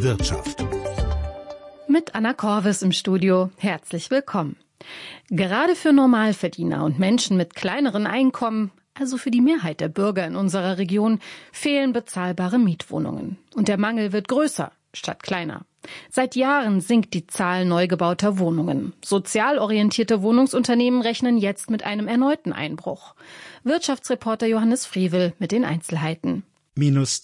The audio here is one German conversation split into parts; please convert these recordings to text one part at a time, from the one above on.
Wirtschaft. Mit Anna Korvis im Studio. Herzlich willkommen. Gerade für Normalverdiener und Menschen mit kleineren Einkommen, also für die Mehrheit der Bürger in unserer Region, fehlen bezahlbare Mietwohnungen. Und der Mangel wird größer statt kleiner. Seit Jahren sinkt die Zahl neu gebauter Wohnungen. Sozial orientierte Wohnungsunternehmen rechnen jetzt mit einem erneuten Einbruch. Wirtschaftsreporter Johannes Frevel mit den Einzelheiten. Minus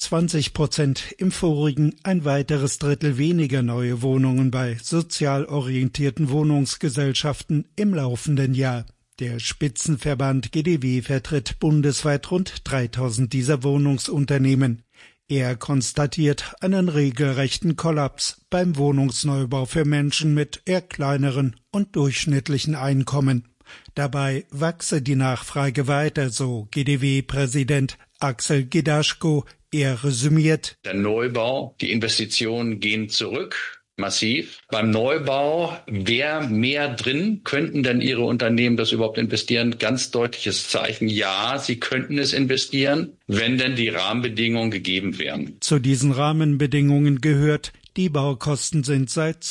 20% im vorigen, ein weiteres Drittel weniger neue Wohnungen bei sozial orientierten Wohnungsgesellschaften im laufenden Jahr. Der Spitzenverband GdW vertritt bundesweit rund 3000 dieser Wohnungsunternehmen. Er konstatiert einen regelrechten Kollaps beim Wohnungsneubau für Menschen mit eher kleineren und durchschnittlichen Einkommen. Dabei wachse die Nachfrage weiter, so GdW-Präsident Axel Gedaschko. Er resümiert: Der Neubau, die Investitionen gehen zurück. Massiv. Beim Neubau wäre mehr drin. Könnten denn Ihre Unternehmen das überhaupt investieren? Ganz deutliches Zeichen. Ja, sie könnten es investieren, wenn denn die Rahmenbedingungen gegeben wären. Zu diesen Rahmenbedingungen gehört, die Baukosten sind seit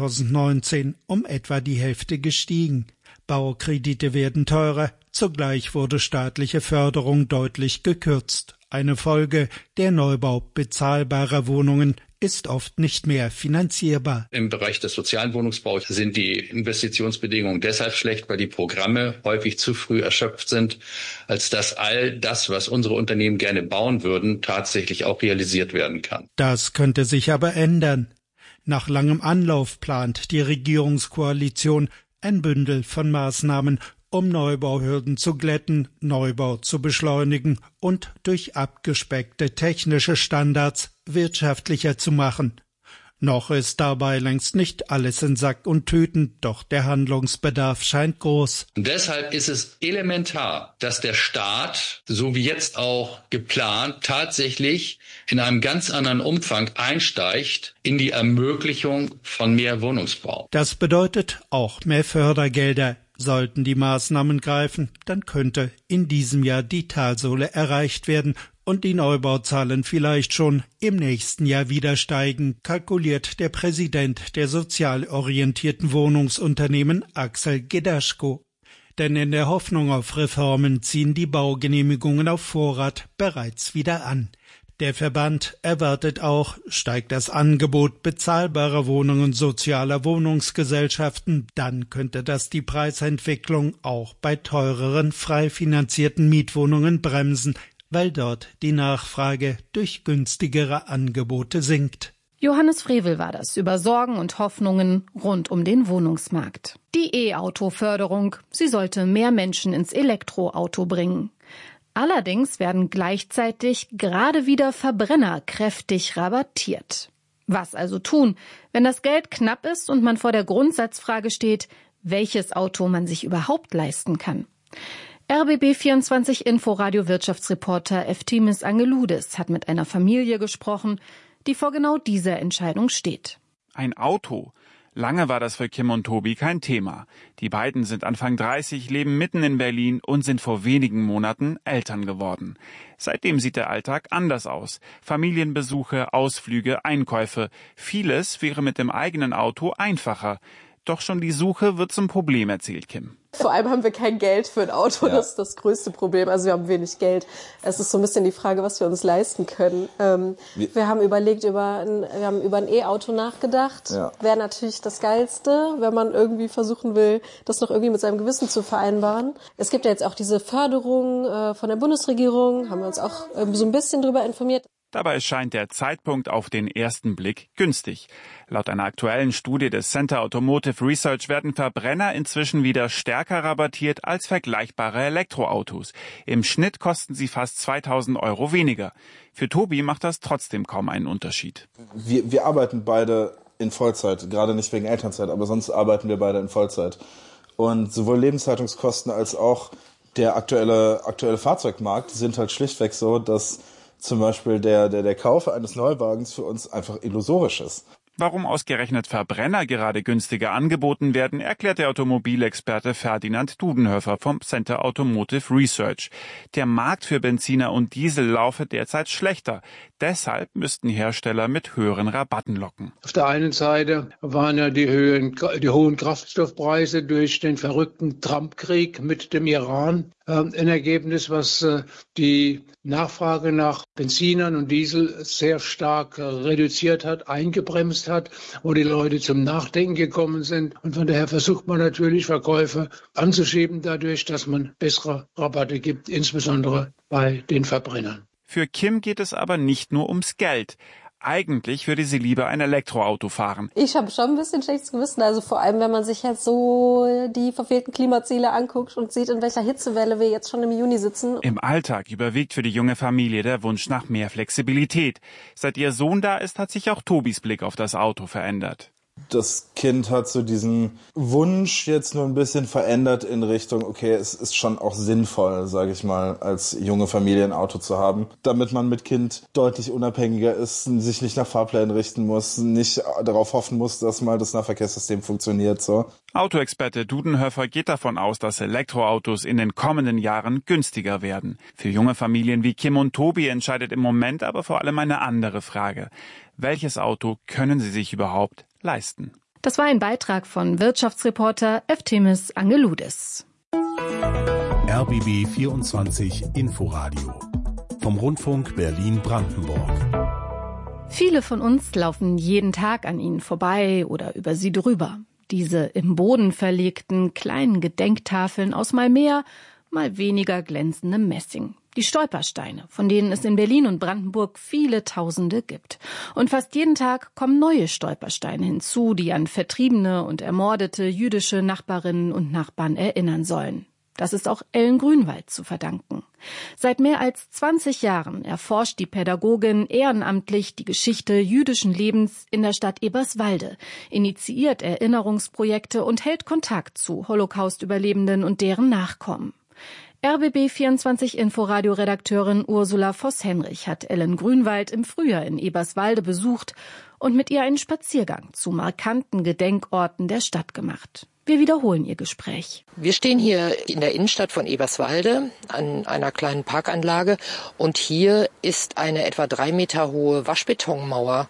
2019 um etwa die Hälfte gestiegen. Baukredite werden teurer. Zugleich wurde staatliche Förderung deutlich gekürzt. Eine Folge: der Neubau bezahlbarer Wohnungen ist oft nicht mehr finanzierbar. Im Bereich des sozialen Wohnungsbaus sind die Investitionsbedingungen deshalb schlecht, weil die Programme häufig zu früh erschöpft sind, als dass all das, was unsere Unternehmen gerne bauen würden, tatsächlich auch realisiert werden kann. Das könnte sich aber ändern. Nach langem Anlauf plant die Regierungskoalition ein Bündel von Maßnahmen, um Neubauhürden zu glätten, Neubau zu beschleunigen und durch abgespeckte technische Standards wirtschaftlicher zu machen. Noch ist dabei längst nicht alles in Sack und Tüten, doch der Handlungsbedarf scheint groß. Und deshalb ist es elementar, dass der Staat, so wie jetzt auch geplant, tatsächlich in einem ganz anderen Umfang einsteigt in die Ermöglichung von mehr Wohnungsbau. Das bedeutet auch mehr Fördergelder. Sollten die Maßnahmen greifen, dann könnte in diesem Jahr die Talsohle erreicht werden und die Neubauzahlen vielleicht schon im nächsten Jahr wieder steigen, kalkuliert der Präsident der sozial orientierten Wohnungsunternehmen Axel Gedaschko. Denn in der Hoffnung auf Reformen ziehen die Baugenehmigungen auf Vorrat bereits wieder an. Der Verband erwartet auch, steigt das Angebot bezahlbarer Wohnungen sozialer Wohnungsgesellschaften, dann könnte das die Preisentwicklung auch bei teureren, frei finanzierten Mietwohnungen bremsen, weil dort die Nachfrage durch günstigere Angebote sinkt. Johannes Frevel war das über Sorgen und Hoffnungen rund um den Wohnungsmarkt. Die E-Auto-Förderung, sie sollte mehr Menschen ins Elektroauto bringen. Allerdings werden gleichzeitig gerade wieder Verbrenner kräftig rabattiert. Was also tun, wenn das Geld knapp ist und man vor der Grundsatzfrage steht, welches Auto man sich überhaupt leisten kann? RBB24 Inforadio Wirtschaftsreporter Eftimis Angeloudis hat mit einer Familie gesprochen, die vor genau dieser Entscheidung steht. Ein Auto. Lange war das für Kim und Tobi kein Thema. Die beiden sind Anfang 30, leben mitten in Berlin und sind vor wenigen Monaten Eltern geworden. Seitdem sieht der Alltag anders aus. Familienbesuche, Ausflüge, Einkäufe. Vieles wäre mit dem eigenen Auto einfacher. Doch schon die Suche wird zum Problem, erzählt Kim. Vor allem haben wir kein Geld für ein Auto, das ist das größte Problem. Also wir haben wenig Geld. Es ist so ein bisschen die Frage, was wir uns leisten können. Wir haben überlegt, wir haben über ein E-Auto nachgedacht. Ja. Wäre natürlich das Geilste, wenn man irgendwie versuchen will, das noch irgendwie mit seinem Gewissen zu vereinbaren. Es gibt ja jetzt auch diese Förderung von der Bundesregierung, haben wir uns auch so ein bisschen drüber informiert. Dabei scheint der Zeitpunkt auf den ersten Blick günstig. Laut einer aktuellen Studie des Center Automotive Research werden Verbrenner inzwischen wieder stärker rabattiert als vergleichbare Elektroautos. Im Schnitt kosten sie fast 2.000 € weniger. Für Tobi macht das trotzdem kaum einen Unterschied. Wir arbeiten beide in Vollzeit, gerade nicht wegen Elternzeit, aber sonst arbeiten wir beide in Vollzeit. Und sowohl Lebenshaltungskosten als auch der aktuelle Fahrzeugmarkt sind halt schlichtweg so, dass zum Beispiel der Kauf eines Neuwagens für uns einfach illusorisch ist. Warum ausgerechnet Verbrenner gerade günstiger angeboten werden, erklärt der Automobilexperte Ferdinand Dudenhöfer vom Center Automotive Research. Der Markt für Benziner und Diesel laufe derzeit schlechter. Deshalb müssten Hersteller mit höheren Rabatten locken. Auf der einen Seite waren ja die hohen Kraftstoffpreise durch den verrückten Trump-Krieg mit dem Iran ein Ergebnis, was die Nachfrage nach Benzinern und Diesel sehr stark reduziert hat, eingebremst hat, wo die Leute zum Nachdenken gekommen sind. Und von daher versucht man natürlich, Verkäufe anzuschieben dadurch, dass man bessere Rabatte gibt, insbesondere bei den Verbrennern. Für Kim geht es aber nicht nur ums Geld. Eigentlich würde sie lieber ein Elektroauto fahren. Ich habe schon ein bisschen schlechtes Gewissen, also vor allem, wenn man sich jetzt so die verfehlten Klimaziele anguckt und sieht, in welcher Hitzewelle wir jetzt schon im Juni sitzen. Im Alltag überwiegt für die junge Familie der Wunsch nach mehr Flexibilität. Seit ihr Sohn da ist, hat sich auch Tobis Blick auf das Auto verändert. Das Kind hat so diesen Wunsch jetzt nur ein bisschen verändert in Richtung, okay, es ist schon auch sinnvoll, sage ich mal, als junge Familie ein Auto zu haben, damit man mit Kind deutlich unabhängiger ist, sich nicht nach Fahrplänen richten muss, nicht darauf hoffen muss, dass mal das Nahverkehrssystem funktioniert. So. Autoexperte Dudenhöfer geht davon aus, dass Elektroautos in den kommenden Jahren günstiger werden. Für junge Familien wie Kim und Tobi entscheidet im Moment aber vor allem eine andere Frage. Welches Auto können sie sich überhaupt leisten? Das war ein Beitrag von Wirtschaftsreporter Eftemis Angeludis. RBB 24 Inforadio vom Rundfunk Berlin-Brandenburg. Viele von uns laufen jeden Tag an ihnen vorbei oder über sie drüber. Diese im Boden verlegten kleinen Gedenktafeln aus mal mehr, mal weniger glänzendem Messing. Die Stolpersteine, von denen es in Berlin und Brandenburg viele Tausende gibt. Und fast jeden Tag kommen neue Stolpersteine hinzu, die an vertriebene und ermordete jüdische Nachbarinnen und Nachbarn erinnern sollen. Das ist auch Ellen Grünwald zu verdanken. Seit mehr als 20 Jahren erforscht die Pädagogin ehrenamtlich die Geschichte jüdischen Lebens in der Stadt Eberswalde, initiiert Erinnerungsprojekte und hält Kontakt zu Holocaust-Überlebenden und deren Nachkommen. RBB 24 Inforadio-Redakteurin Ursula Voss-Henrich hat Ellen Grünwald im Frühjahr in Eberswalde besucht und mit ihr einen Spaziergang zu markanten Gedenkorten der Stadt gemacht. Wir wiederholen ihr Gespräch. Wir stehen hier in der Innenstadt von Eberswalde an einer kleinen Parkanlage und hier ist eine etwa 3 Meter hohe Waschbetonmauer,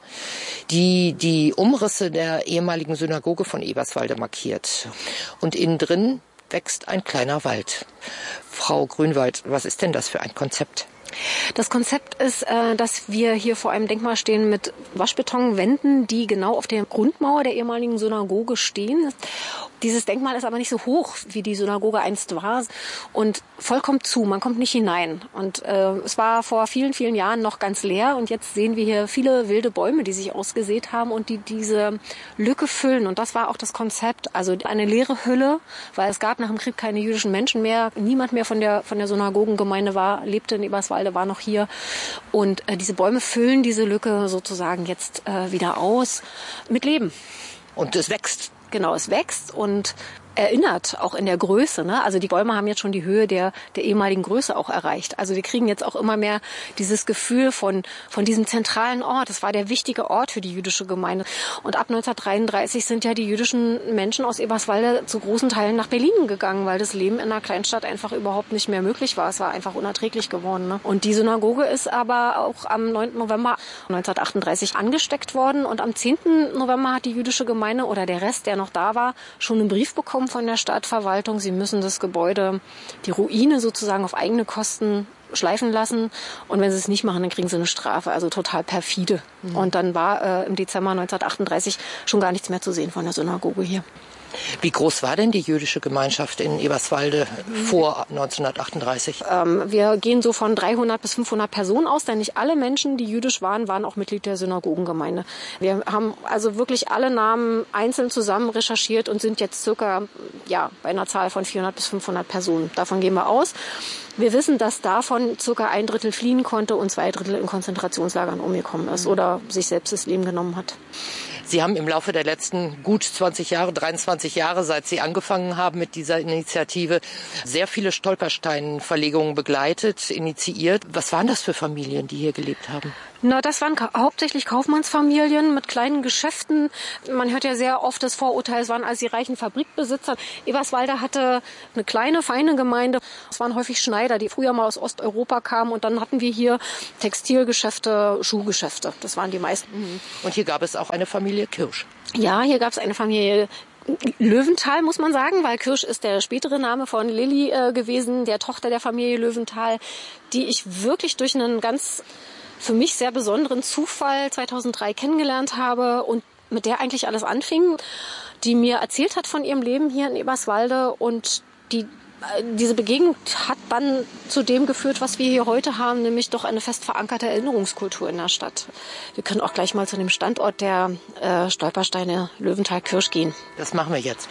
die die Umrisse der ehemaligen Synagoge von Eberswalde markiert. Und innen drin wächst ein kleiner Wald. Frau Grünwald, was ist denn das für ein Konzept? Das Konzept ist, dass wir hier vor einem Denkmal stehen mit Waschbetonwänden, die genau auf der Grundmauer der ehemaligen Synagoge stehen. Dieses Denkmal ist aber nicht so hoch, wie die Synagoge einst war und vollkommen zu, man kommt nicht hinein. Und es war vor vielen, vielen Jahren noch ganz leer und jetzt sehen wir hier viele wilde Bäume, die sich ausgesät haben und die diese Lücke füllen. Und das war auch das Konzept, also eine leere Hülle, weil es gab nach dem Krieg keine jüdischen Menschen mehr, niemand mehr von der Synagogengemeinde lebte in Eberswalde, war noch hier. Und diese Bäume füllen diese Lücke sozusagen jetzt wieder aus mit Leben. Und es wächst. Genau, es wächst und erinnert auch in der Größe. Ne? Also die Bäume haben jetzt schon die Höhe der ehemaligen Größe auch erreicht. Also wir kriegen jetzt auch immer mehr dieses Gefühl von diesem zentralen Ort. Das war der wichtige Ort für die jüdische Gemeinde. Und ab 1933 sind ja die jüdischen Menschen aus Eberswalde zu großen Teilen nach Berlin gegangen, weil das Leben in einer Kleinstadt einfach überhaupt nicht mehr möglich war. Es war einfach unerträglich geworden. Ne? Und die Synagoge ist aber auch am 9. November 1938 angesteckt worden. Und am 10. November hat die jüdische Gemeinde oder der Rest, der noch da war, schon einen Brief bekommen von der Stadtverwaltung. Sie müssen das Gebäude, die Ruine sozusagen auf eigene Kosten schleifen lassen. Und wenn sie es nicht machen, dann kriegen sie eine Strafe. Also total perfide. Und dann war im Dezember 1938 schon gar nichts mehr zu sehen von der Synagoge hier. Wie groß war denn die jüdische Gemeinschaft in Eberswalde vor 1938? Wir gehen so von 300 bis 500 Personen aus, denn nicht alle Menschen, die jüdisch waren, waren auch Mitglied der Synagogengemeinde. Wir haben also wirklich alle Namen einzeln zusammen recherchiert und sind jetzt circa bei einer Zahl von 400 bis 500 Personen. Davon gehen wir aus. Wir wissen, dass davon circa 1/3 fliehen konnte und 2/3 in Konzentrationslagern umgekommen ist oder sich selbst das Leben genommen hat. Sie haben im Laufe der letzten gut 20 Jahre, 23 Jahre, seit Sie angefangen haben mit dieser Initiative, sehr viele Stolpersteinverlegungen begleitet, initiiert. Was waren das für Familien, die hier gelebt haben? Na, das waren hauptsächlich Kaufmannsfamilien mit kleinen Geschäften. Man hört ja sehr oft das Vorurteil, es waren als die reichen Fabrikbesitzer. Eberswalde hatte eine kleine, feine Gemeinde. Es waren häufig Schneider, die früher mal aus Osteuropa kamen. Und dann hatten wir hier Textilgeschäfte, Schuhgeschäfte. Das waren die meisten. Und hier gab es auch eine Familie Kirsch. Ja, hier gab es eine Familie Löwenthal, muss man sagen, weil Kirsch ist der spätere Name von Lilly gewesen, der Tochter der Familie Löwenthal, die ich wirklich durch einen ganz für mich sehr besonderen Zufall 2003 kennengelernt habe und mit der eigentlich alles anfing, die mir erzählt hat von ihrem Leben hier in Eberswalde und diese Begegnung hat dann zu dem geführt, was wir hier heute haben, nämlich doch eine fest verankerte Erinnerungskultur in der Stadt. Wir können auch gleich mal zu dem Standort der Stolpersteine Löwenthal-Kirsch gehen. Das machen wir jetzt.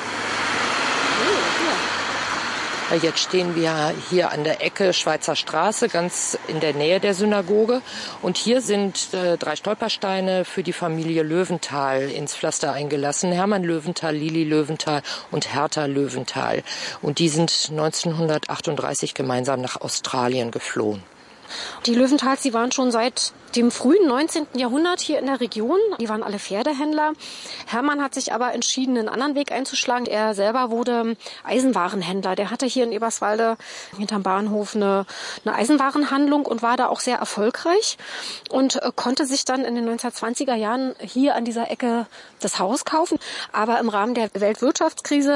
Jetzt stehen wir hier an der Ecke Schweizer Straße, ganz in der Nähe der Synagoge. Und hier sind 3 Stolpersteine für die Familie Löwenthal ins Pflaster eingelassen. Hermann Löwenthal, Lili Löwenthal und Hertha Löwenthal. Und die sind 1938 gemeinsam nach Australien geflohen. Die Löwenthals, die waren schon seit dem frühen 19. Jahrhundert hier in der Region. Die waren alle Pferdehändler. Hermann hat sich aber entschieden, einen anderen Weg einzuschlagen. Er selber wurde Eisenwarenhändler. Der hatte hier in Eberswalde hinterm Bahnhof eine Eisenwarenhandlung und war da auch sehr erfolgreich und konnte sich dann in den 1920er Jahren hier an dieser Ecke das Haus kaufen. Aber im Rahmen der Weltwirtschaftskrise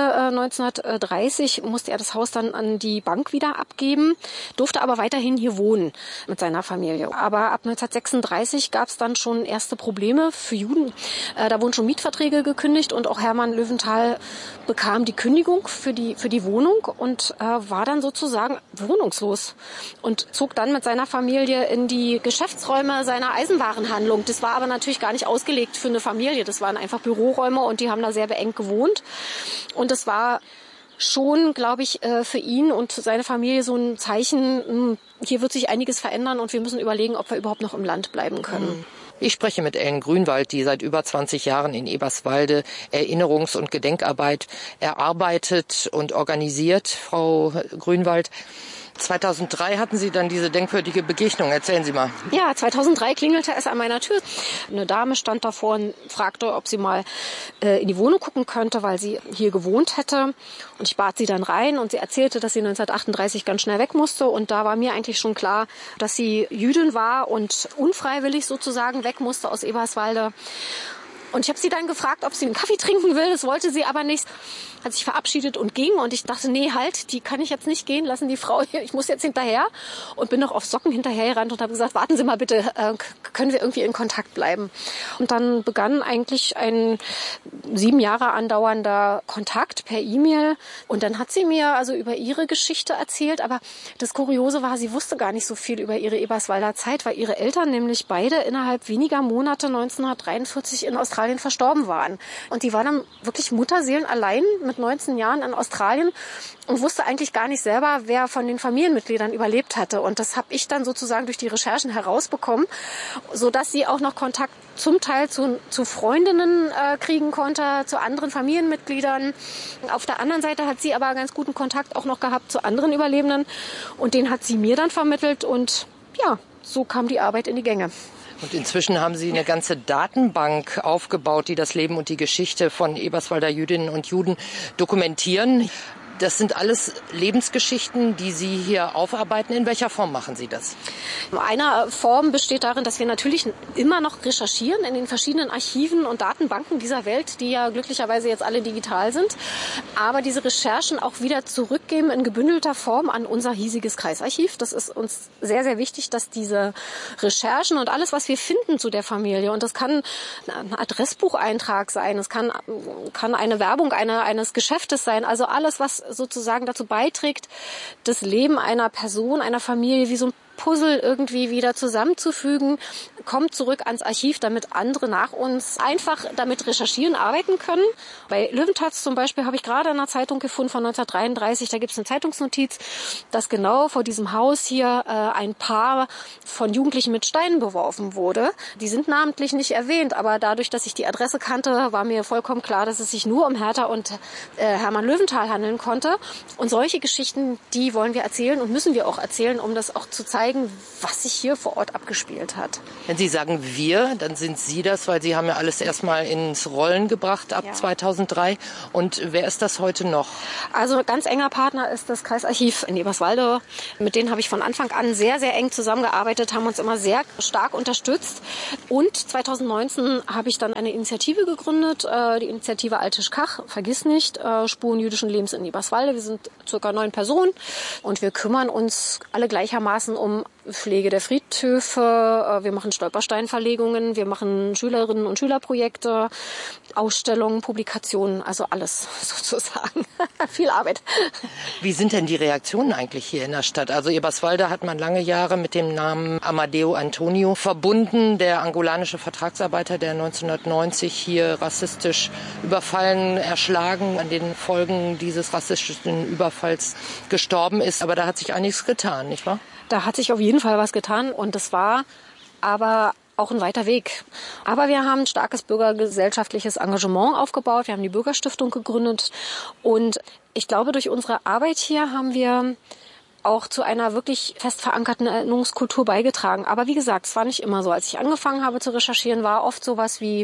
1930 musste er das Haus dann an die Bank wieder abgeben, durfte aber weiterhin hier wohnen mit seiner Familie. Aber ab 1936 gab es dann schon erste Probleme für Juden. Da wurden schon Mietverträge gekündigt und auch Hermann Löwenthal bekam die Kündigung für die Wohnung und war dann sozusagen wohnungslos und zog dann mit seiner Familie in die Geschäftsräume seiner Eisenwarenhandlung. Das war aber natürlich gar nicht ausgelegt für eine Familie. Das waren einfach Büroräume und die haben da sehr beengt gewohnt. Und es war schon, glaube ich, für ihn und seine Familie so ein Zeichen, hier wird sich einiges verändern und wir müssen überlegen, ob wir überhaupt noch im Land bleiben können. Ich spreche mit Ellen Grünwald, die seit über 20 Jahren in Eberswalde Erinnerungs- und Gedenkarbeit erarbeitet und organisiert. Frau Grünwald, 2003 hatten Sie dann diese denkwürdige Begegnung. Erzählen Sie mal. Ja, 2003 klingelte es an meiner Tür. Eine Dame stand davor und fragte, ob sie mal in die Wohnung gucken könnte, weil sie hier gewohnt hätte. Und ich bat sie dann rein und sie erzählte, dass sie 1938 ganz schnell weg musste. Und da war mir eigentlich schon klar, dass sie Jüdin war und unfreiwillig sozusagen weg musste aus Eberswalde. Und ich habe sie dann gefragt, ob sie einen Kaffee trinken will. Das wollte sie aber nicht. Hat sich verabschiedet und ging. Und ich dachte, nee, halt, die kann ich jetzt nicht gehen lassen, die Frau hier. Ich muss jetzt hinterher. Und bin noch auf Socken hinterhergerannt und habe gesagt, warten Sie mal bitte, können wir irgendwie in Kontakt bleiben? Und dann begann eigentlich ein 7 Jahre andauernder Kontakt per E-Mail. Und dann hat sie mir also über ihre Geschichte erzählt. Aber das Kuriose war, sie wusste gar nicht so viel über ihre Eberswalder Zeit, weil ihre Eltern nämlich beide innerhalb weniger Monate 1943 in Australien verstorben waren. Und die war dann wirklich mutterseelenallein mit 19 Jahren in Australien und wusste eigentlich gar nicht selber, wer von den Familienmitgliedern überlebt hatte. Und das habe ich dann sozusagen durch die Recherchen herausbekommen, sodass sie auch noch Kontakt zum Teil zu Freundinnen kriegen konnte, zu anderen Familienmitgliedern. Auf der anderen Seite hat sie aber ganz guten Kontakt auch noch gehabt zu anderen Überlebenden. Und den hat sie mir dann vermittelt. Und ja, so kam die Arbeit in die Gänge. Und inzwischen haben Sie eine ganze Datenbank aufgebaut, die das Leben und die Geschichte von Eberswalder Jüdinnen und Juden dokumentieren. Das sind alles Lebensgeschichten, die Sie hier aufarbeiten. In welcher Form machen Sie das? Eine Form besteht darin, dass wir natürlich immer noch recherchieren in den verschiedenen Archiven und Datenbanken dieser Welt, die ja glücklicherweise jetzt alle digital sind. Aber diese Recherchen auch wieder zurückgeben in gebündelter Form an unser hiesiges Kreisarchiv. Das ist uns sehr, sehr wichtig, dass diese Recherchen und alles, was wir finden zu der Familie, und das kann ein Adressbucheintrag sein, es kann eine Werbung eines Geschäftes sein, also alles, was sozusagen dazu beiträgt, das Leben einer Person, einer Familie wie so ein Puzzle irgendwie wieder zusammenzufügen, kommt zurück ans Archiv, damit andere nach uns einfach damit recherchieren, arbeiten können. Bei Löwenthals zum Beispiel habe ich gerade in einer Zeitung gefunden von 1933, da gibt es eine Zeitungsnotiz, dass genau vor diesem Haus hier ein Paar von Jugendlichen mit Steinen beworfen wurde. Die sind namentlich nicht erwähnt, aber dadurch, dass ich die Adresse kannte, war mir vollkommen klar, dass es sich nur um Hertha und Hermann Löwenthal handeln konnte. Und solche Geschichten, die wollen wir erzählen und müssen wir auch erzählen, um das auch zu zeigen, zeigen, was sich hier vor Ort abgespielt hat. Wenn Sie sagen wir, dann sind Sie das, weil Sie haben ja alles erstmal ins Rollen gebracht ab 2003. Und wer ist das heute noch? Also ganz enger Partner ist das Kreisarchiv in Eberswalde. Mit denen habe ich von Anfang an sehr, sehr eng zusammengearbeitet, haben uns immer sehr stark unterstützt. Und 2019 habe ich dann eine Initiative gegründet, die Initiative Altisch-Kach, vergiss nicht, Spuren jüdischen Lebens in Eberswalde. Wir sind ca. 9 Personen und wir kümmern uns alle gleichermaßen um Pflege der Friedhöfe, wir machen Stolpersteinverlegungen, wir machen Schülerinnen- und Schülerprojekte, Ausstellungen, Publikationen, also alles sozusagen. Viel Arbeit. Wie sind denn die Reaktionen eigentlich hier in der Stadt? Also Eberswalde hat man lange Jahre mit dem Namen Amadeo Antonio verbunden, der angolanische Vertragsarbeiter, der 1990 hier rassistisch überfallen, erschlagen, an den Folgen dieses rassistischen Überfalls gestorben ist. Aber da hat sich einiges getan, nicht wahr? Da hat sich auf jeden Fall was getan und das war aber auch ein weiter Weg. Aber wir haben ein starkes bürgergesellschaftliches Engagement aufgebaut. Wir haben die Bürgerstiftung gegründet und ich glaube, durch unsere Arbeit hier haben wir auch zu einer wirklich fest verankerten Erinnerungskultur beigetragen. Aber wie gesagt, es war nicht immer so. Als ich angefangen habe zu recherchieren, war oft sowas wie,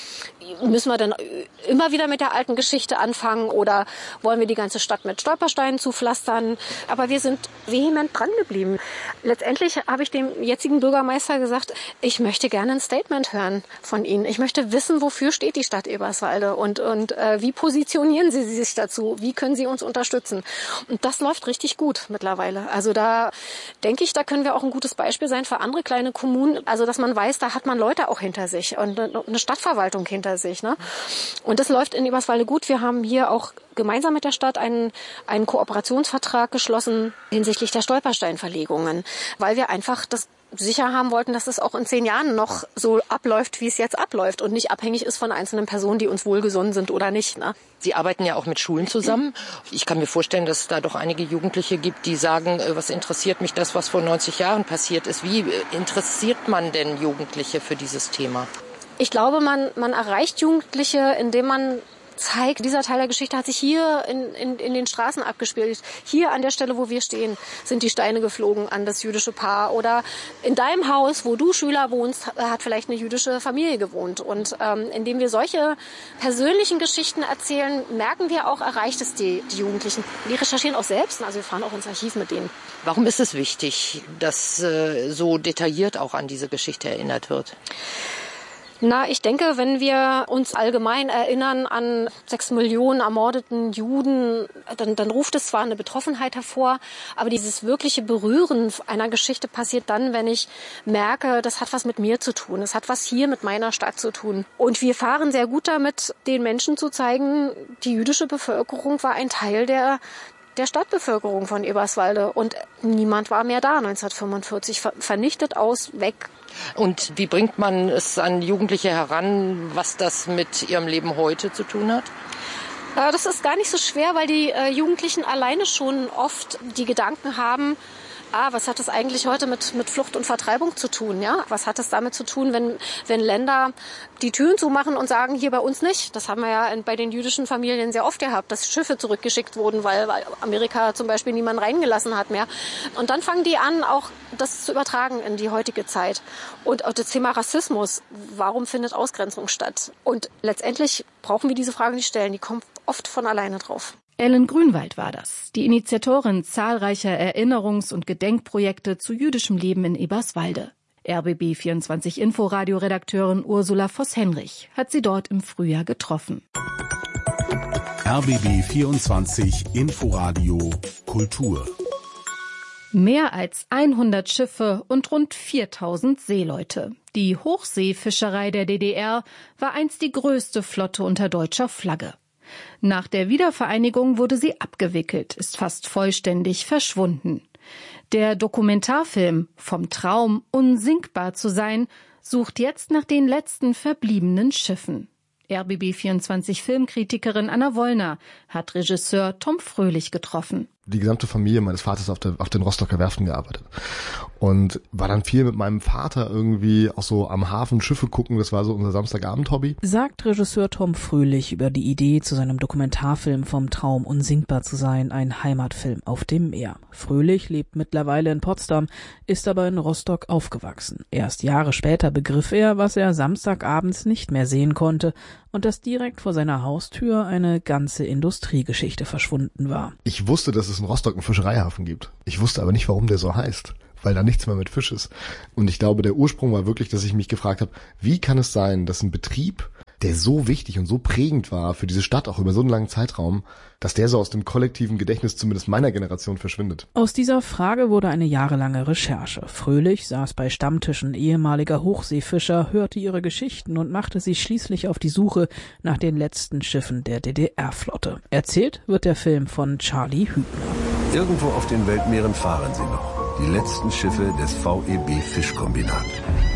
müssen wir dann immer wieder mit der alten Geschichte anfangen oder wollen wir die ganze Stadt mit Stolpersteinen zupflastern? Aber wir sind vehement dran geblieben. Letztendlich habe ich dem jetzigen Bürgermeister gesagt, ich möchte gerne ein Statement hören von Ihnen. Ich möchte wissen, wofür steht die Stadt Eberswalde und wie positionieren Sie sich dazu? Wie können Sie uns unterstützen? Und das läuft richtig gut mittlerweile. Also da denke ich, da können wir auch ein gutes Beispiel sein für andere kleine Kommunen. Also dass man weiß, da hat man Leute auch hinter sich und eine Stadtverwaltung hinter sich. Ne? Und das läuft in Eberswalde gut. Wir haben hier auch gemeinsam mit der Stadt einen Kooperationsvertrag geschlossen hinsichtlich der Stolpersteinverlegungen, weil wir einfach das sicher haben wollten, dass es auch in 10 Jahren noch so abläuft, wie es jetzt abläuft und nicht abhängig ist von einzelnen Personen, die uns wohlgesonnen sind oder nicht. Ne? Sie arbeiten ja auch mit Schulen zusammen. Ich kann mir vorstellen, dass es da doch einige Jugendliche gibt, die sagen, was interessiert mich das, was vor 90 Jahren passiert ist. Wie interessiert man denn Jugendliche für dieses Thema? Ich glaube, man erreicht Jugendliche, indem man zeigt, dieser Teil der Geschichte hat sich hier in den Straßen abgespielt. Hier an der Stelle, wo wir stehen, sind die Steine geflogen an das jüdische Paar. Oder in deinem Haus, wo du Schüler wohnst, hat vielleicht eine jüdische Familie gewohnt. Und indem wir solche persönlichen Geschichten erzählen, merken wir auch, erreicht es die Jugendlichen. Die recherchieren auch selbst, also wir fahren auch ins Archiv mit denen. Warum ist es wichtig, dass so detailliert auch an diese Geschichte erinnert wird? Na, ich denke, wenn wir uns allgemein erinnern an 6 Millionen ermordeten Juden, dann ruft es zwar eine Betroffenheit hervor, aber dieses wirkliche Berühren einer Geschichte passiert dann, wenn ich merke, das hat was mit mir zu tun, es hat was hier mit meiner Stadt zu tun. Und wir fahren sehr gut damit, den Menschen zu zeigen, die jüdische Bevölkerung war ein Teil der Stadtbevölkerung von Eberswalde und niemand war mehr da 1945, vernichtet aus, weg. Und wie bringt man es an Jugendliche heran, was das mit ihrem Leben heute zu tun hat? Das ist gar nicht so schwer, weil die Jugendlichen alleine schon oft die Gedanken haben, was hat das eigentlich heute mit Flucht und Vertreibung zu tun? Ja? Was hat es damit zu tun, wenn Länder die Türen zumachen und sagen, hier bei uns nicht? Das haben wir ja bei den jüdischen Familien sehr oft gehabt, dass Schiffe zurückgeschickt wurden, weil Amerika zum Beispiel niemanden reingelassen hat mehr. Und dann fangen die an, auch das zu übertragen in die heutige Zeit. Und auch das Thema Rassismus, warum findet Ausgrenzung statt? Und letztendlich brauchen wir diese Fragen nicht stellen, die kommen oft von alleine drauf. Ellen Grünwald war das, die Initiatorin zahlreicher Erinnerungs- und Gedenkprojekte zu jüdischem Leben in Eberswalde. RBB24 Inforadio-Redakteurin Ursula Voss-Henrich hat sie dort im Frühjahr getroffen. RBB24 Inforadio Kultur. Mehr als 100 Schiffe und rund 4000 Seeleute. Die Hochseefischerei der DDR war einst die größte Flotte unter deutscher Flagge. Nach der Wiedervereinigung wurde sie abgewickelt, ist fast vollständig verschwunden. Der Dokumentarfilm Vom Traum, unsinkbar zu sein sucht jetzt nach den letzten verbliebenen Schiffen. RBB24 Filmkritikerin Anna Wollner hat Regisseur Tom Fröhlich getroffen. die gesamte Familie meines Vaters auf den Rostocker Werften gearbeitet und war dann viel mit meinem Vater irgendwie auch so am Hafen Schiffe gucken. Das war so unser Samstagabend-Hobby. Sagt Regisseur Tom Fröhlich über die Idee zu seinem Dokumentarfilm Vom Traum unsinkbar zu sein, ein Heimatfilm auf dem Meer. Fröhlich lebt mittlerweile in Potsdam, ist aber in Rostock aufgewachsen. Erst Jahre später begriff er, was er samstagabends nicht mehr sehen konnte und dass direkt vor seiner Haustür eine ganze Industriegeschichte verschwunden war. Ich wusste, dass es in Rostock einen Fischereihafen gibt. Ich wusste aber nicht, warum der so heißt, weil da nichts mehr mit Fisch ist. Und ich glaube, der Ursprung war wirklich, dass ich mich gefragt habe, wie kann es sein, dass ein Betrieb, der so wichtig und so prägend war für diese Stadt, auch über so einen langen Zeitraum, dass der so aus dem kollektiven Gedächtnis zumindest meiner Generation verschwindet. Aus dieser Frage wurde eine jahrelange Recherche. Fröhlich saß bei Stammtischen ehemaliger Hochseefischer, hörte ihre Geschichten und machte sich schließlich auf die Suche nach den letzten Schiffen der DDR-Flotte. Erzählt wird der Film von Charlie Hübner. Irgendwo auf den Weltmeeren fahren sie noch. Die letzten Schiffe des VEB Fischkombinat.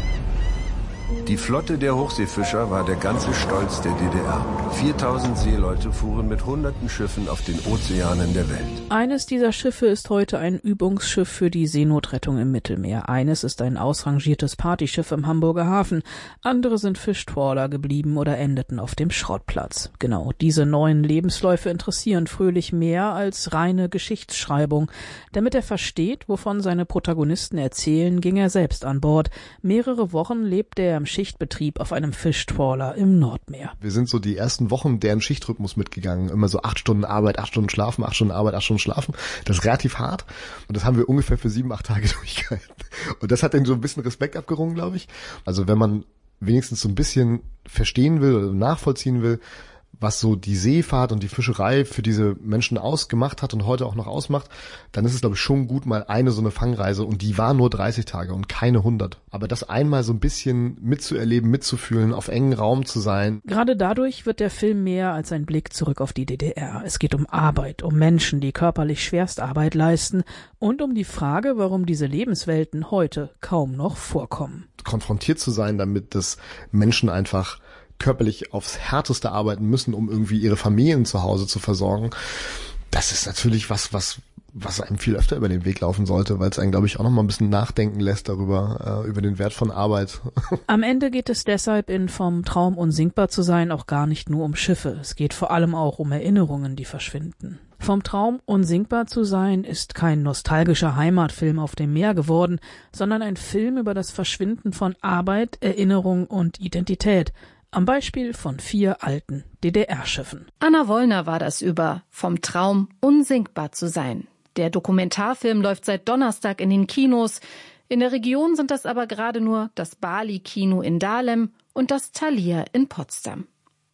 Die Flotte der Hochseefischer war der ganze Stolz der DDR. 4000 Seeleute fuhren mit hunderten Schiffen auf den Ozeanen der Welt. Eines dieser Schiffe ist heute ein Übungsschiff für die Seenotrettung im Mittelmeer. Eines ist ein ausrangiertes Partyschiff im Hamburger Hafen. Andere sind Fischtrawler geblieben oder endeten auf dem Schrottplatz. Genau diese neuen Lebensläufe interessieren Fröhlich mehr als reine Geschichtsschreibung. Damit er versteht, wovon seine Protagonisten erzählen, ging er selbst an Bord. Mehrere Wochen lebte er im Schichtbetrieb auf einem Fischtrawler im Nordmeer. Wir sind so die ersten Wochen deren Schichtrhythmus mitgegangen. Immer so 8 Stunden Arbeit, 8 Stunden schlafen, 8 Stunden Arbeit, 8 Stunden schlafen. Das ist relativ hart. Und das haben wir ungefähr für 7-8 Tage durchgehalten. Und das hat dann so ein bisschen Respekt abgerungen, glaube ich. Also wenn man wenigstens so ein bisschen verstehen will oder nachvollziehen will, was so die Seefahrt und die Fischerei für diese Menschen ausgemacht hat und heute auch noch ausmacht, dann ist es, glaube ich, schon gut, mal eine so eine Fangreise, und die war nur 30 Tage und keine 100. Aber das einmal so ein bisschen mitzuerleben, mitzufühlen, auf engen Raum zu sein. Gerade dadurch wird der Film mehr als ein Blick zurück auf die DDR. Es geht um Arbeit, um Menschen, die körperlich Schwerstarbeit leisten und um die Frage, warum diese Lebenswelten heute kaum noch vorkommen. Konfrontiert zu sein damit, dass Menschen einfach körperlich aufs Härteste arbeiten müssen, um irgendwie ihre Familien zu Hause zu versorgen, das ist natürlich was einem viel öfter über den Weg laufen sollte, weil es einen, glaube ich, auch noch mal ein bisschen nachdenken lässt darüber, über den Wert von Arbeit. Am Ende geht es deshalb in Vom Traum unsinkbar zu sein auch gar nicht nur um Schiffe. Es geht vor allem auch um Erinnerungen, die verschwinden. Vom Traum unsinkbar zu sein ist kein nostalgischer Heimatfilm auf dem Meer geworden, sondern ein Film über das Verschwinden von Arbeit, Erinnerung und Identität. Am Beispiel von 4 alten DDR-Schiffen. Anna Wollner war das über Vom Traum unsinkbar zu sein. Der Dokumentarfilm läuft seit Donnerstag in den Kinos. In der Region sind das aber gerade nur das Bali-Kino in Dahlem und das Thalia in Potsdam.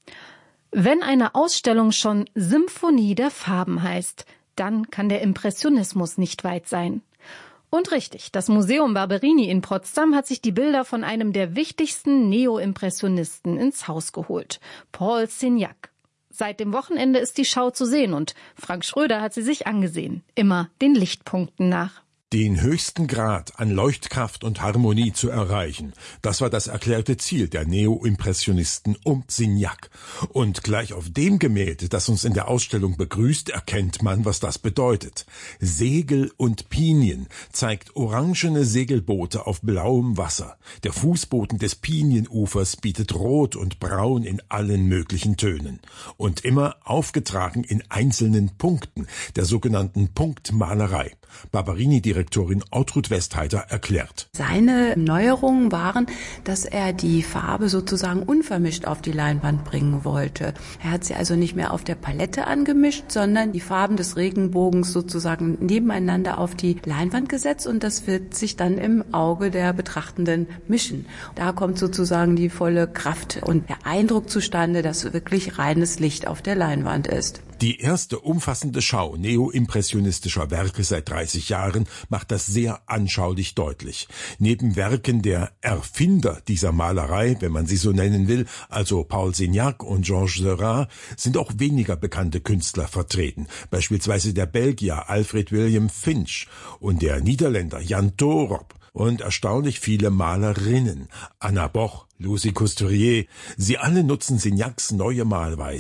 Wenn eine Ausstellung schon Symphonie der Farben heißt, dann kann der Impressionismus nicht weit sein. Und richtig, das Museum Barberini in Potsdam hat sich die Bilder von einem der wichtigsten Neo-Impressionisten ins Haus geholt, Paul Signac. Seit dem Wochenende ist die Schau zu sehen und Frank Schröder hat sie sich angesehen, immer den Lichtpunkten nach. Den höchsten Grad an Leuchtkraft und Harmonie zu erreichen, das war das erklärte Ziel der Neo-Impressionisten um Signac. Und gleich auf dem Gemälde, das uns in der Ausstellung begrüßt, erkennt man, was das bedeutet. Segel und Pinien zeigt orangene Segelboote auf blauem Wasser. Der Fußboden des Pinienufers bietet Rot und Braun in allen möglichen Tönen. Und immer aufgetragen in einzelnen Punkten, der sogenannten Punktmalerei. Barberini-Direktorin Ortrud Westheiter erklärt. Seine Neuerungen waren, dass er die Farbe sozusagen unvermischt auf die Leinwand bringen wollte. Er hat sie also nicht mehr auf der Palette angemischt, sondern die Farben des Regenbogens sozusagen nebeneinander auf die Leinwand gesetzt, und das wird sich dann im Auge der Betrachtenden mischen. Da kommt sozusagen die volle Kraft und der Eindruck zustande, dass wirklich reines Licht auf der Leinwand ist. Die erste umfassende Schau neoimpressionistischer Werke seit 30 Jahren macht das sehr anschaulich deutlich. Neben Werken der Erfinder dieser Malerei, wenn man sie so nennen will, also Paul Signac und Georges Seurat, sind auch weniger bekannte Künstler vertreten. Beispielsweise der Belgier Alfred William Finch und der Niederländer Jan Toorop. Und erstaunlich viele Malerinnen. Anna Boch, Lucie Couturier, sie alle nutzen Signacs neue Malweise.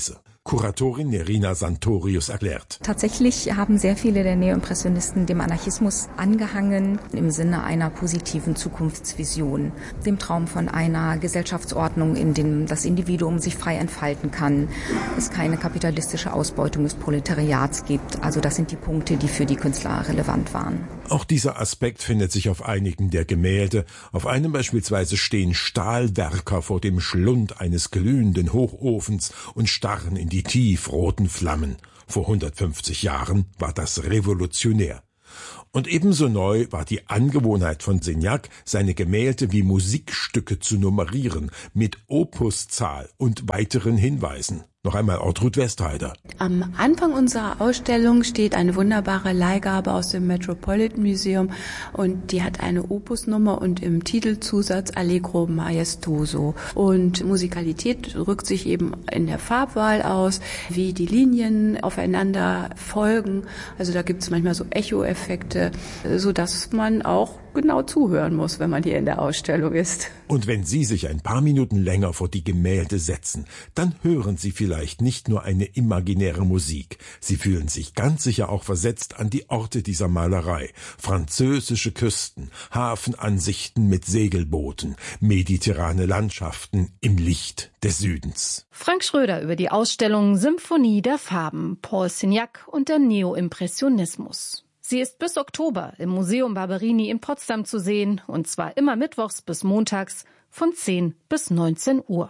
Kuratorin Nerina Santorius erklärt. Tatsächlich haben sehr viele der Neoimpressionisten dem Anarchismus angehangen im Sinne einer positiven Zukunftsvision, dem Traum von einer Gesellschaftsordnung, in dem das Individuum sich frei entfalten kann, es keine kapitalistische Ausbeutung des Proletariats gibt. Also das sind die Punkte, die für die Künstler relevant waren. Auch dieser Aspekt findet sich auf einigen der Gemälde. Auf einem beispielsweise stehen Stahlwerker vor dem Schlund eines glühenden Hochofens und starren in die tiefroten Flammen. Vor 150 Jahren war das revolutionär. Und ebenso neu war die Angewohnheit von Signac, seine Gemälde wie Musikstücke zu nummerieren, mit Opuszahl und weiteren Hinweisen. Noch einmal Ortrud Westheider. Am Anfang unserer Ausstellung steht eine wunderbare Leihgabe aus dem Metropolitan Museum und die hat eine Opusnummer und im Titelzusatz Allegro Maestoso. Und Musikalität drückt sich eben in der Farbwahl aus, wie die Linien aufeinander folgen. Also da gibt es manchmal so Echo-Effekte, sodass man auch genau zuhören muss, wenn man hier in der Ausstellung ist. Und wenn Sie sich ein paar Minuten länger vor die Gemälde setzen, dann hören Sie vielleicht nicht nur eine imaginäre Musik. Sie fühlen sich ganz sicher auch versetzt an die Orte dieser Malerei. Französische Küsten, Hafenansichten mit Segelbooten, mediterrane Landschaften im Licht des Südens. Frank Schröder über die Ausstellung Symphonie der Farben, Paul Signac und der Neoimpressionismus. Sie ist bis Oktober im Museum Barberini in Potsdam zu sehen, und zwar immer mittwochs bis montags von 10 bis 19 Uhr.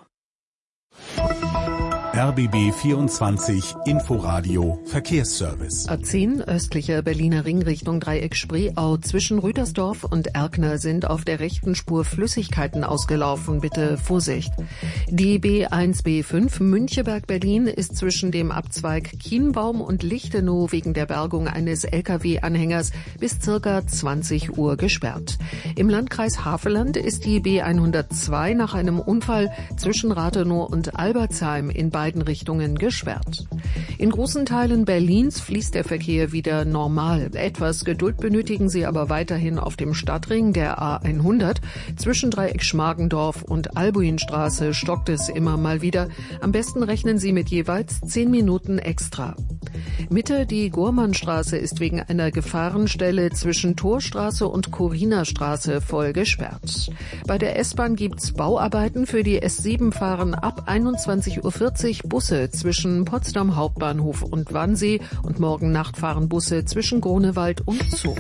RBB 24 Inforadio Verkehrsservice. A10 östlicher Berliner Ring Richtung Dreieck Spreeau zwischen Rüdersdorf und Erkner sind auf der rechten Spur Flüssigkeiten ausgelaufen. Bitte Vorsicht. Die B1B5 Müncheberg-Berlin ist zwischen dem Abzweig Kienbaum und Lichtenau wegen der Bergung eines Lkw-Anhängers bis ca. 20 Uhr gesperrt. Im Landkreis Havelland ist die B102 nach einem Unfall zwischen Rathenow und Albertsheim in beiden Richtungen gesperrt. In großen Teilen Berlins fließt der Verkehr wieder normal. Etwas Geduld benötigen Sie aber weiterhin auf dem Stadtring der A100. Zwischen Dreieck Schmargendorf und Albuinstraße stockt es immer mal wieder. Am besten rechnen Sie mit jeweils 10 Minuten extra. Mitte die Gormannstraße ist wegen einer Gefahrenstelle zwischen Torstraße und Chorinerstraße voll gesperrt. Bei der S-Bahn gibt's Bauarbeiten. Für die S7 fahren ab 21:40 Uhr Busse zwischen Potsdam Hauptbahnhof und Wannsee und morgen Nacht fahren Busse zwischen Grunewald und Zug.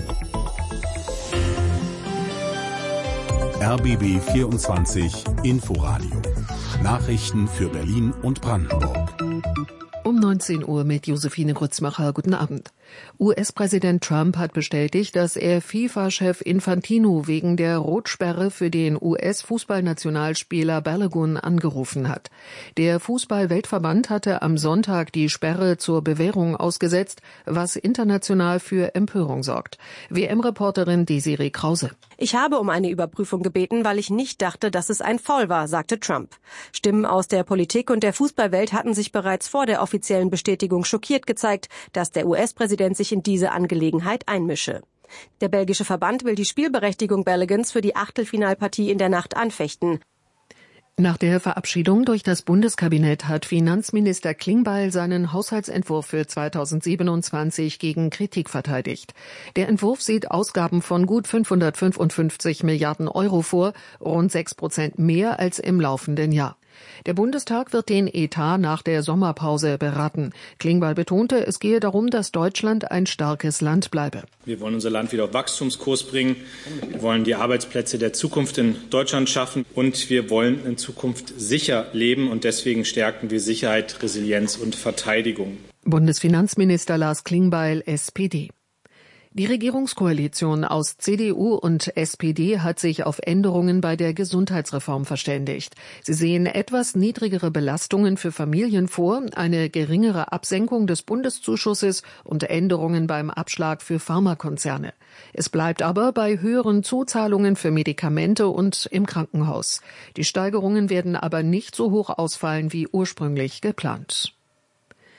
RBB 24 Inforadio. Nachrichten für Berlin und Brandenburg. Um 19 Uhr mit Josephine Grützmacher. Guten Abend. US-Präsident Trump hat bestätigt, dass er FIFA-Chef Infantino wegen der Rotsperre für den US-Fußballnationalspieler Balogun angerufen hat. Der Fußball-Weltverband hatte am Sonntag die Sperre zur Bewährung ausgesetzt, was international für Empörung sorgt. WM-Reporterin Desiree Krause. Ich habe um eine Überprüfung gebeten, weil ich nicht dachte, dass es ein Foul war, sagte Trump. Stimmen aus der Politik und der Fußballwelt hatten sich bereits vor der offiziellen Bestätigung schockiert gezeigt, dass der US-Präsident sich in diese Angelegenheit einmische. Der belgische Verband will die Spielberechtigung Balogans für die Achtelfinalpartie in der Nacht anfechten. Nach der Verabschiedung durch das Bundeskabinett hat Finanzminister Klingbeil seinen Haushaltsentwurf für 2027 gegen Kritik verteidigt. Der Entwurf sieht Ausgaben von gut 555 Milliarden Euro vor, rund 6% mehr als im laufenden Jahr. Der Bundestag wird den Etat nach der Sommerpause beraten. Klingbeil betonte, es gehe darum, dass Deutschland ein starkes Land bleibe. Wir wollen unser Land wieder auf Wachstumskurs bringen. Wir wollen die Arbeitsplätze der Zukunft in Deutschland schaffen. Und wir wollen in Zukunft sicher leben. Und deswegen stärken wir Sicherheit, Resilienz und Verteidigung. Bundesfinanzminister Lars Klingbeil, SPD. Die Regierungskoalition aus CDU und SPD hat sich auf Änderungen bei der Gesundheitsreform verständigt. Sie sehen etwas niedrigere Belastungen für Familien vor, eine geringere Absenkung des Bundeszuschusses und Änderungen beim Abschlag für Pharmakonzerne. Es bleibt aber bei höheren Zuzahlungen für Medikamente und im Krankenhaus. Die Steigerungen werden aber nicht so hoch ausfallen wie ursprünglich geplant.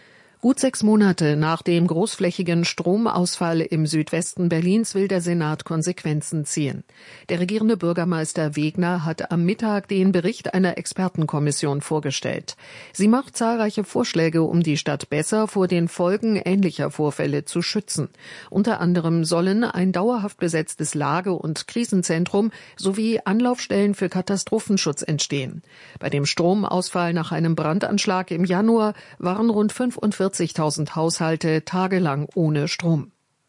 Gut 6 Monate nach dem großflächigen Stromausfall im Südwesten Berlins will der Senat Konsequenzen ziehen. Der regierende Bürgermeister Wegner hat am Mittag den Bericht einer Expertenkommission vorgestellt. Sie macht zahlreiche Vorschläge, um die Stadt besser vor den Folgen ähnlicher Vorfälle zu schützen. Unter anderem sollen ein dauerhaft besetztes Lage- und Krisenzentrum sowie Anlaufstellen für Katastrophenschutz entstehen. Bei dem Stromausfall nach einem Brandanschlag im Januar waren rund 45.000 Haushalte tagelang ohne Strom.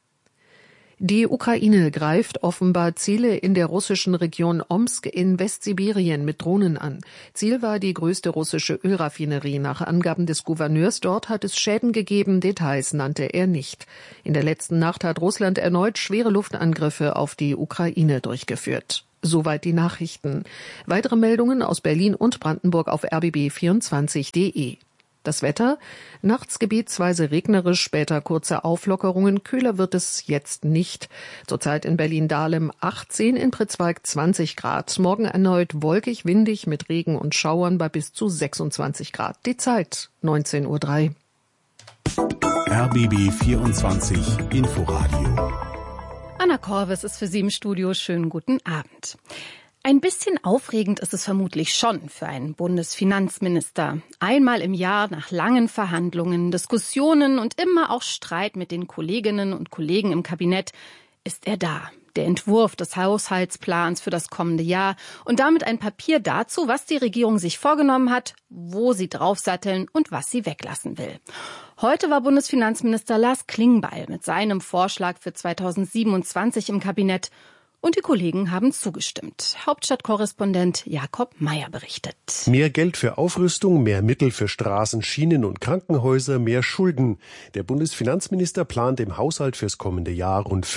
Die Ukraine greift offenbar Ziele in der russischen Region Omsk in Westsibirien mit Drohnen an. Ziel war die größte russische Ölraffinerie. Nach Angaben des Gouverneurs dort hat es Schäden gegeben, Details nannte er nicht. In der letzten Nacht hat Russland erneut schwere Luftangriffe auf die Ukraine durchgeführt. Soweit die Nachrichten. Weitere Meldungen aus Berlin und Brandenburg auf rbb24.de. Das Wetter, nachts gebietsweise regnerisch, später kurze Auflockerungen, kühler wird es jetzt nicht. Zurzeit in Berlin-Dahlem 18, in Pritzwalk 20 Grad. Morgen erneut wolkig, windig mit Regen und Schauern bei bis zu 26 Grad. Die Zeit 19:03 Uhr. RBB 24 Inforadio. Anna Korwes ist für Sie im Studio. Schönen guten Abend. Ein bisschen aufregend ist es vermutlich schon für einen Bundesfinanzminister. Einmal im Jahr nach langen Verhandlungen, Diskussionen und immer auch Streit mit den Kolleginnen und Kollegen im Kabinett ist er da. Der Entwurf des Haushaltsplans für das kommende Jahr und damit ein Papier dazu, was die Regierung sich vorgenommen hat, wo sie draufsatteln und was sie weglassen will. Heute war Bundesfinanzminister Lars Klingbeil mit seinem Vorschlag für 2027 im Kabinett. Und die Kollegen haben zugestimmt. Hauptstadtkorrespondent Jakob Mayer berichtet. Mehr Geld für Aufrüstung, mehr Mittel für Straßen, Schienen und Krankenhäuser, mehr Schulden. Der Bundesfinanzminister plant im Haushalt fürs kommende Jahr rund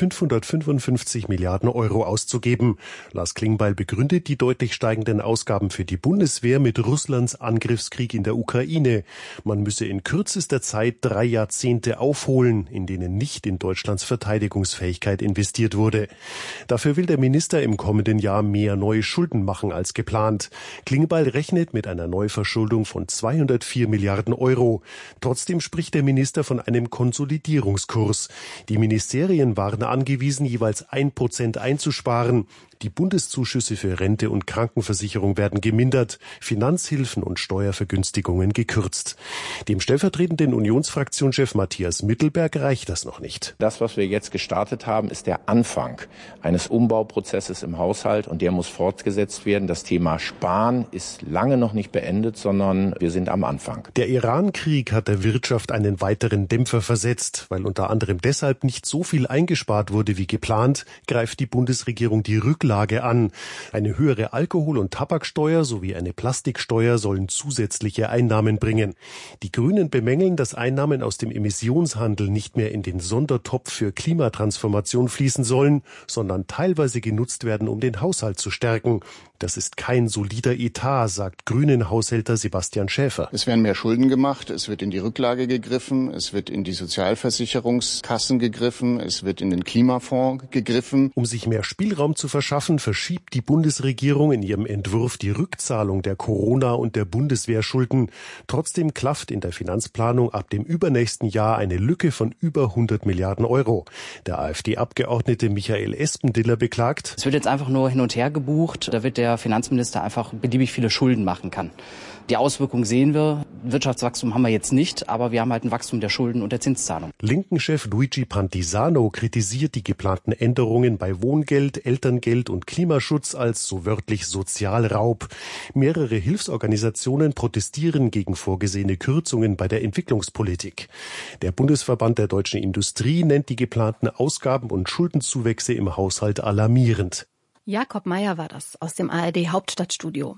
555 Milliarden Euro auszugeben. Lars Klingbeil begründet die deutlich steigenden Ausgaben für die Bundeswehr mit Russlands Angriffskrieg in der Ukraine. Man müsse in kürzester Zeit 3 Jahrzehnte aufholen, in denen nicht in Deutschlands Verteidigungsfähigkeit investiert wurde. Dafür will der Minister im kommenden Jahr mehr neue Schulden machen als geplant. Klingbeil rechnet mit einer Neuverschuldung von 204 Milliarden Euro. Trotzdem spricht der Minister von einem Konsolidierungskurs. Die Ministerien waren angewiesen, jeweils 1% einzusparen. Die Bundeszuschüsse für Rente und Krankenversicherung werden gemindert, Finanzhilfen und Steuervergünstigungen gekürzt. Dem stellvertretenden Unionsfraktionschef Matthias Mittelberg reicht das noch nicht. Das, was wir jetzt gestartet haben, ist der Anfang eines Umbauprozesses im Haushalt und der muss fortgesetzt werden. Das Thema Sparen ist lange noch nicht beendet, sondern wir sind am Anfang. Der Iran-Krieg hat der Wirtschaft einen weiteren Dämpfer versetzt. Weil unter anderem deshalb nicht so viel eingespart wurde wie geplant, greift die Bundesregierung die Rücklage an. Eine höhere Alkohol- und Tabaksteuer sowie eine Plastiksteuer sollen zusätzliche Einnahmen bringen. Die Grünen bemängeln, dass Einnahmen aus dem Emissionshandel nicht mehr in den Sondertopf für Klimatransformation fließen sollen, sondern teilweise genutzt werden, um den Haushalt zu stärken. Das ist kein solider Etat, sagt Grünen-Haushälter Sebastian Schäfer. Es werden mehr Schulden gemacht, es wird in die Rücklage gegriffen, es wird in die Sozialversicherungskassen gegriffen, es wird in den Klimafonds gegriffen. Um sich mehr Spielraum zu verschaffen, verschiebt die Bundesregierung in ihrem Entwurf die Rückzahlung der Corona- und der Bundeswehrschulden. Trotzdem klafft in der Finanzplanung ab dem übernächsten Jahr eine Lücke von über 100 Milliarden Euro. Der AfD-Abgeordnete Michael Espendiller beklagt: Es wird jetzt einfach nur hin und her gebucht, da wird der Finanzminister einfach beliebig viele Schulden machen kann. Die Auswirkungen sehen wir. Wirtschaftswachstum haben wir jetzt nicht, aber wir haben halt ein Wachstum der Schulden und der Zinszahlung. Linken-Chef Luigi Pantisano kritisiert die geplanten Änderungen bei Wohngeld, Elterngeld und Klimaschutz als so wörtlich Sozialraub. Mehrere Hilfsorganisationen protestieren gegen vorgesehene Kürzungen bei der Entwicklungspolitik. Der Bundesverband der deutschen Industrie nennt die geplanten Ausgaben und Schuldenzuwächse im Haushalt alarmierend. Jakob Mayer war das aus dem ARD-Hauptstadtstudio.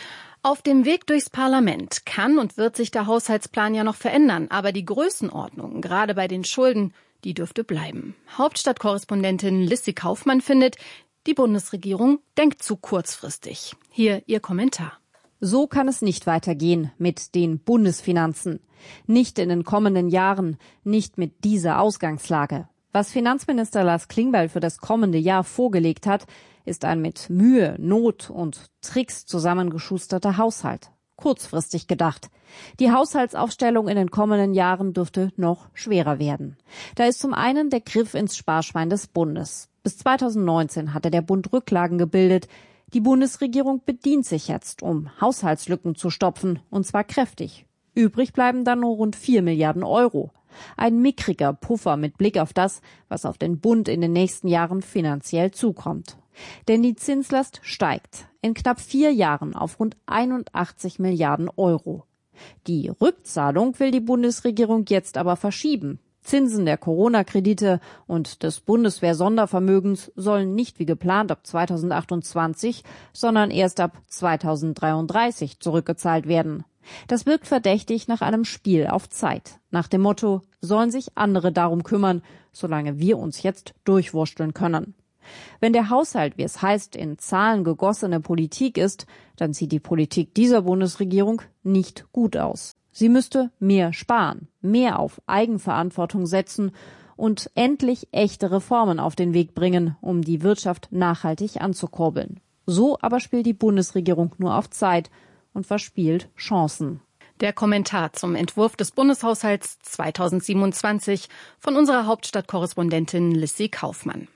Auf dem Weg durchs Parlament kann und wird sich der Haushaltsplan ja noch verändern, aber die Größenordnung, gerade bei den Schulden, die dürfte bleiben. Hauptstadtkorrespondentin Lissy Kaufmann findet, die Bundesregierung denkt zu kurzfristig. Hier ihr Kommentar. So kann es nicht weitergehen mit den Bundesfinanzen. Nicht in den kommenden Jahren, nicht mit dieser Ausgangslage. Was Finanzminister Lars Klingbeil für das kommende Jahr vorgelegt hat, ist ein mit Mühe, Not und Tricks zusammengeschusterter Haushalt. kurzfristig gedacht. Die Haushaltsaufstellung in den kommenden Jahren dürfte noch schwerer werden. Da ist zum einen der Griff ins Sparschwein des Bundes. Bis 2019 hatte der Bund Rücklagen gebildet. Die Bundesregierung bedient sich jetzt, um Haushaltslücken zu stopfen, und zwar kräftig. Übrig bleiben dann nur rund 4 Milliarden Euro. Ein mickriger Puffer mit Blick auf das, was auf den Bund in den nächsten Jahren finanziell zukommt. Denn die Zinslast steigt in knapp 4 Jahren auf rund 81 Milliarden Euro. Die Rückzahlung will die Bundesregierung jetzt aber verschieben. Zinsen der Corona-Kredite und des Bundeswehr-Sondervermögens sollen nicht wie geplant ab 2028, sondern erst ab 2033 zurückgezahlt werden. Das wirkt verdächtig nach einem Spiel auf Zeit. Nach dem Motto, sollen sich andere darum kümmern, solange wir uns jetzt durchwursteln können. Wenn der Haushalt, wie es heißt, in Zahlen gegossene Politik ist, dann sieht die Politik dieser Bundesregierung nicht gut aus. Sie müsste mehr sparen, mehr auf Eigenverantwortung setzen und endlich echte Reformen auf den Weg bringen, um die Wirtschaft nachhaltig anzukurbeln. So aber spielt die Bundesregierung nur auf Zeit und verspielt Chancen. Der Kommentar zum Entwurf des Bundeshaushalts 2027 von unserer Hauptstadtkorrespondentin Lissy Kaufmann.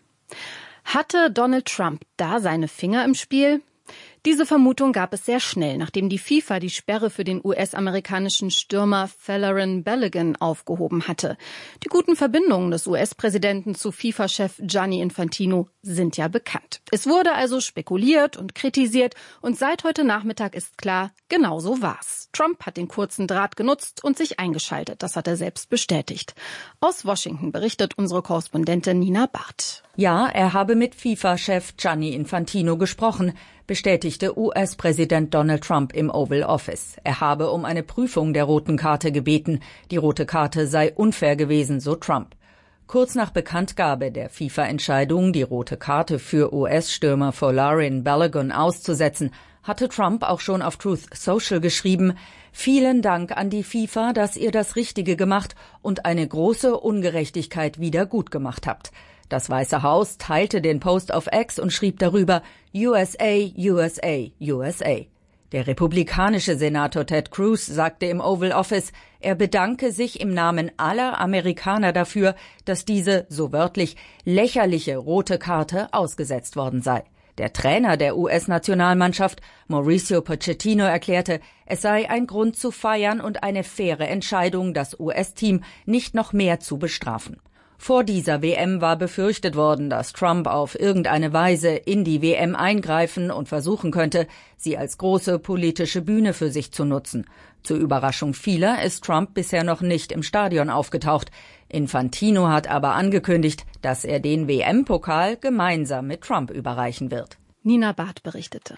Hatte Donald Trump da seine Finger im Spiel? Diese Vermutung gab es sehr schnell, nachdem die FIFA die Sperre für den US-amerikanischen Stürmer Folarin Balogun aufgehoben hatte. Die guten Verbindungen des US-Präsidenten zu FIFA-Chef Gianni Infantino sind ja bekannt. Es wurde also spekuliert und kritisiert und seit heute Nachmittag ist klar, genau so war's. Trump hat den kurzen Draht genutzt und sich eingeschaltet, das hat er selbst bestätigt. Aus Washington berichtet unsere Korrespondentin Nina Barth. Ja, er habe mit FIFA-Chef Gianni Infantino gesprochen, bestätigte US-Präsident Donald Trump im Oval Office. Er habe um eine Prüfung der roten Karte gebeten. Die rote Karte sei unfair gewesen, so Trump. Kurz nach Bekanntgabe der FIFA-Entscheidung, die rote Karte für US-Stürmer Folarin Balogun auszusetzen, hatte Trump auch schon auf Truth Social geschrieben: Vielen Dank an die FIFA, dass ihr das Richtige gemacht und eine große Ungerechtigkeit wieder gut gemacht habt. Das Weiße Haus teilte den Post auf X und schrieb darüber: USA, USA, USA. Der republikanische Senator Ted Cruz sagte im Oval Office, er bedanke sich im Namen aller Amerikaner dafür, dass diese, so wörtlich, lächerliche rote Karte ausgesetzt worden sei. Der Trainer der US-Nationalmannschaft, Mauricio Pochettino, erklärte, es sei ein Grund zu feiern und eine faire Entscheidung, das US-Team nicht noch mehr zu bestrafen. Vor dieser WM war befürchtet worden, dass Trump auf irgendeine Weise in die WM eingreifen und versuchen könnte, sie als große politische Bühne für sich zu nutzen. Zur Überraschung vieler ist Trump bisher noch nicht im Stadion aufgetaucht. Infantino hat aber angekündigt, dass er den WM-Pokal gemeinsam mit Trump überreichen wird. Nina Barth berichtete.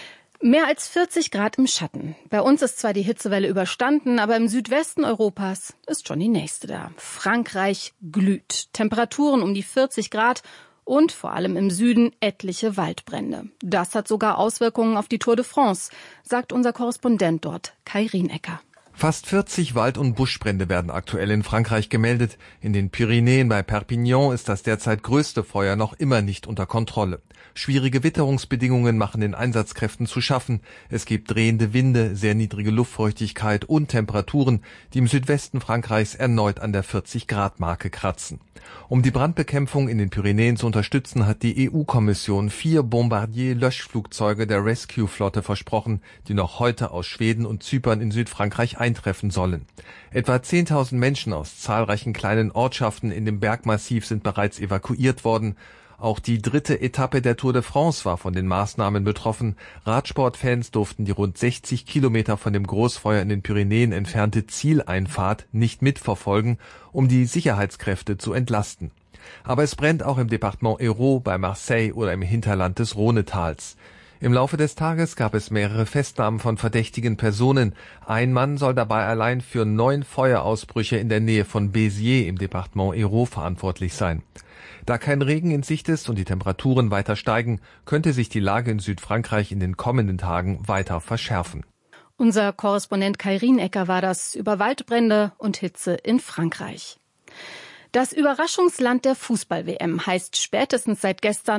Mehr als 40 Grad im Schatten. Bei uns ist zwar die Hitzewelle überstanden, aber im Südwesten Europas ist schon die nächste da. Frankreich glüht. Temperaturen um die 40 Grad und vor allem im Süden etliche Waldbrände. Das hat sogar Auswirkungen auf die Tour de France, sagt unser Korrespondent dort, Kai Rienecker. Fast 40 Wald- und Buschbrände werden aktuell in Frankreich gemeldet. In den Pyrenäen bei Perpignan ist das derzeit größte Feuer noch immer nicht unter Kontrolle. Schwierige Witterungsbedingungen machen den Einsatzkräften zu schaffen. Es gibt drehende Winde, sehr niedrige Luftfeuchtigkeit und Temperaturen, die im Südwesten Frankreichs erneut an der 40-Grad-Marke kratzen. Um die Brandbekämpfung in den Pyrenäen zu unterstützen, hat die EU-Kommission 4 Bombardier-Löschflugzeuge der Rescue-Flotte versprochen, die noch heute aus Schweden und Zypern in Südfrankreich eintreffen sollen. Etwa 10.000 Menschen aus zahlreichen kleinen Ortschaften in dem Bergmassiv sind bereits evakuiert worden. Auch die 3. Etappe der Tour de France war von den Maßnahmen betroffen. Radsportfans durften die rund 60 Kilometer von dem Großfeuer in den Pyrenäen entfernte Zieleinfahrt nicht mitverfolgen, um die Sicherheitskräfte zu entlasten. Aber es brennt auch im Departement Hérault, bei Marseille oder im Hinterland des Rhonetals. Im Laufe des Tages gab es mehrere Festnahmen von verdächtigen Personen. Ein Mann soll dabei allein für 9 Feuerausbrüche in der Nähe von Béziers im Departement Hérault verantwortlich sein. Da kein Regen in Sicht ist und die Temperaturen weiter steigen, könnte sich die Lage in Südfrankreich in den kommenden Tagen weiter verschärfen. Unser Korrespondent Kai Rienecker war das über Waldbrände und Hitze in Frankreich. Das Überraschungsland der Fußball-WM heißt spätestens seit gestern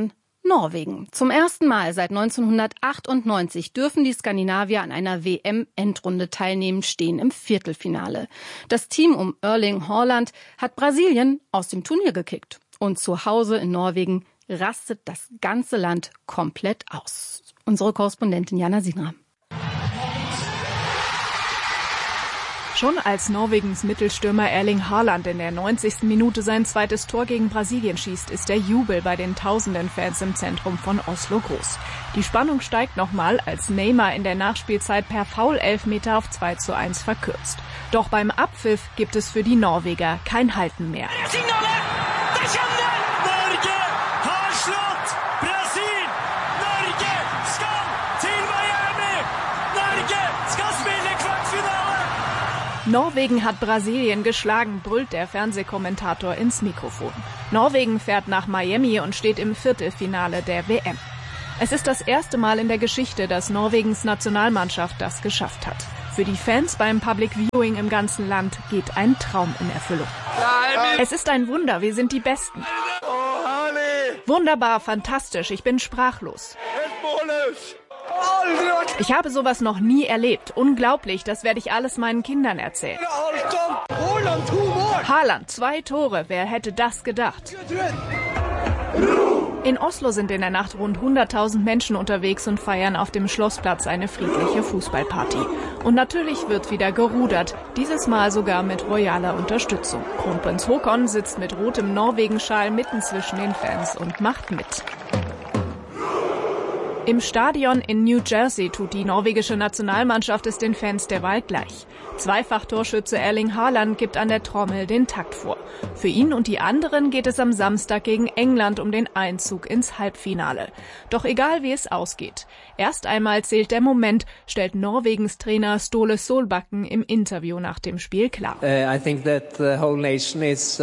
Norwegen. Zum ersten Mal seit 1998 dürfen die Skandinavier an einer WM-Endrunde teilnehmen, stehen im Viertelfinale. Das Team um Erling Haaland hat Brasilien aus dem Turnier gekickt. Und zu Hause in Norwegen rastet das ganze Land komplett aus. Unsere Korrespondentin Jana Sinram. Schon als Norwegens Mittelstürmer Erling Haaland in der 90. Minute sein zweites Tor gegen Brasilien schießt, ist der Jubel bei den tausenden Fans im Zentrum von Oslo groß. Die Spannung steigt nochmal, als Neymar in der Nachspielzeit per Foul-Elfmeter auf 2:1 verkürzt. Doch beim Abpfiff gibt es für die Norweger kein Halten mehr. Norwegen hat Brasilien geschlagen, brüllt der Fernsehkommentator ins Mikrofon. Norwegen fährt nach Miami und steht im Viertelfinale der WM. Es ist das erste Mal in der Geschichte, dass Norwegens Nationalmannschaft das geschafft hat. Für die Fans beim Public Viewing im ganzen Land geht ein Traum in Erfüllung. Es ist ein Wunder, wir sind die Besten. Wunderbar, fantastisch, ich bin sprachlos. Ich habe sowas noch nie erlebt. Unglaublich, das werde ich alles meinen Kindern erzählen. Haaland, 2 Tore, wer hätte das gedacht? In Oslo sind in der Nacht rund 100.000 Menschen unterwegs und feiern auf dem Schlossplatz eine friedliche Fußballparty. Und natürlich wird wieder gerudert, dieses Mal sogar mit royaler Unterstützung. Kronprinz Haakon sitzt mit rotem Norwegenschal mitten zwischen den Fans und macht mit. Im Stadion in New Jersey tut die norwegische Nationalmannschaft es den Fans derweil gleich. Zweifach-Torschütze Erling Haaland gibt an der Trommel den Takt vor. Für ihn und die anderen geht es am Samstag gegen England um den Einzug ins Halbfinale. Doch egal wie es ausgeht, erst einmal zählt der Moment, stellt Norwegens Trainer Ståle Solbakken im Interview nach dem Spiel klar. I think that the whole nation is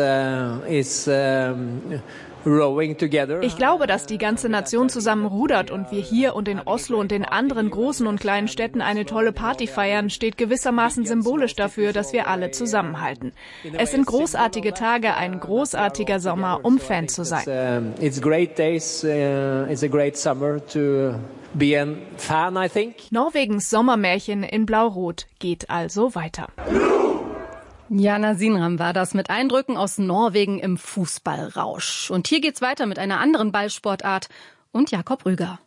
Ich glaube, dass die ganze Nation zusammen rudert und wir hier und in Oslo und in anderen großen und kleinen Städten eine tolle Party feiern, steht gewissermaßen symbolisch dafür, dass wir alle zusammenhalten. Es sind großartige Tage, ein großartiger Sommer, um Fan zu sein. It's great days, it's a great summer to be a fan, I think. Norwegens Sommermärchen in Blau-Rot geht also weiter. Jana Sinram war das mit Eindrücken aus Norwegen im Fußballrausch. Und hier geht's weiter mit einer anderen Ballsportart und Jakob Rüger.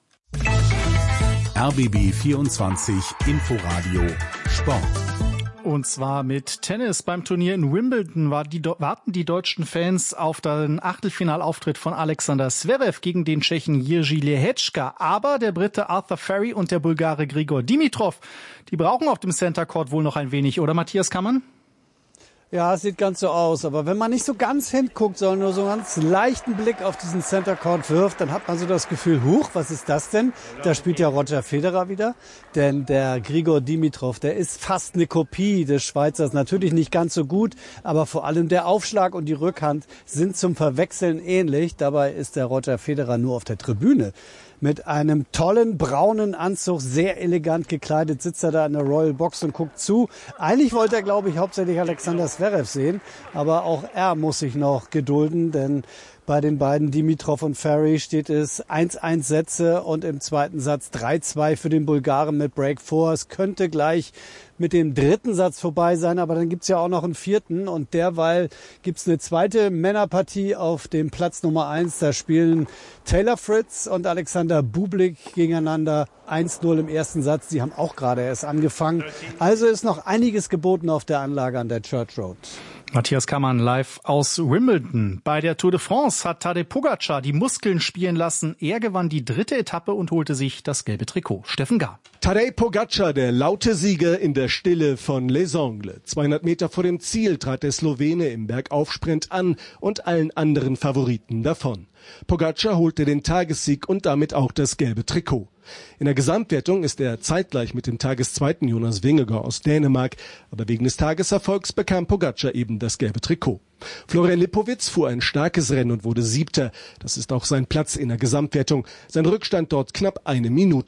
RBB 24 Inforadio Sport. Und zwar mit Tennis. Beim Turnier in Wimbledon warten die deutschen Fans auf den Achtelfinalauftritt von Alexander Zverev gegen den Tschechen Jiří Lehečka. Aber der Brite Arthur Ferry und der Bulgare Grigor Dimitrov, die brauchen auf dem Center Court wohl noch ein wenig, oder Matthias Kammann? Ja, es sieht ganz so aus. Aber wenn man nicht so ganz hinguckt, sondern nur so einen ganz leichten Blick auf diesen Center Court wirft, dann hat man so das Gefühl, huch, was ist das denn? Da spielt ja Roger Federer wieder. Denn der Grigor Dimitrov, der ist fast eine Kopie des Schweizers. Natürlich nicht ganz so gut, aber vor allem der Aufschlag und die Rückhand sind zum Verwechseln ähnlich. Dabei ist der Roger Federer nur auf der Tribüne. Mit einem tollen braunen Anzug, sehr elegant gekleidet, sitzt er da in der Royal Box und guckt zu. Eigentlich wollte er, glaube ich, hauptsächlich Alexander Zverev sehen, aber auch er muss sich noch gedulden, denn bei den beiden Dimitrov und Ferry steht es 1-1 Sätze und im zweiten Satz 3-2 für den Bulgaren mit Break 4. Es könnte gleich mit dem dritten Satz vorbei sein, aber dann gibt's ja auch noch einen vierten und derweil gibt's eine zweite Männerpartie auf dem Platz Nummer 1. Da spielen Taylor Fritz und Alexander Bublik gegeneinander. 1-0 im ersten Satz. Die haben auch gerade erst angefangen. Also ist noch einiges geboten auf der Anlage an der Church Road. Matthias Kammann live aus Wimbledon. Bei der Tour de France hat Tadej Pogačar die Muskeln spielen lassen. Er gewann die 3. Etappe und holte sich das gelbe Trikot. Steffen Gahr. Tadej Pogačar, der laute Sieger in der Stille von Les Angles. 200 Meter vor dem Ziel trat der Slowene im Bergaufsprint an und allen anderen Favoriten davon. Pogačar holte den Tagessieg und damit auch das gelbe Trikot. In der Gesamtwertung ist er zeitgleich mit dem Tageszweiten Jonas Vingegaard aus Dänemark, aber wegen des Tageserfolgs bekam Pogačar eben das gelbe Trikot. Florian Lipowitz fuhr ein starkes Rennen und wurde 7. Das ist auch sein Platz in der Gesamtwertung. Sein Rückstand dort knapp 1 Minute.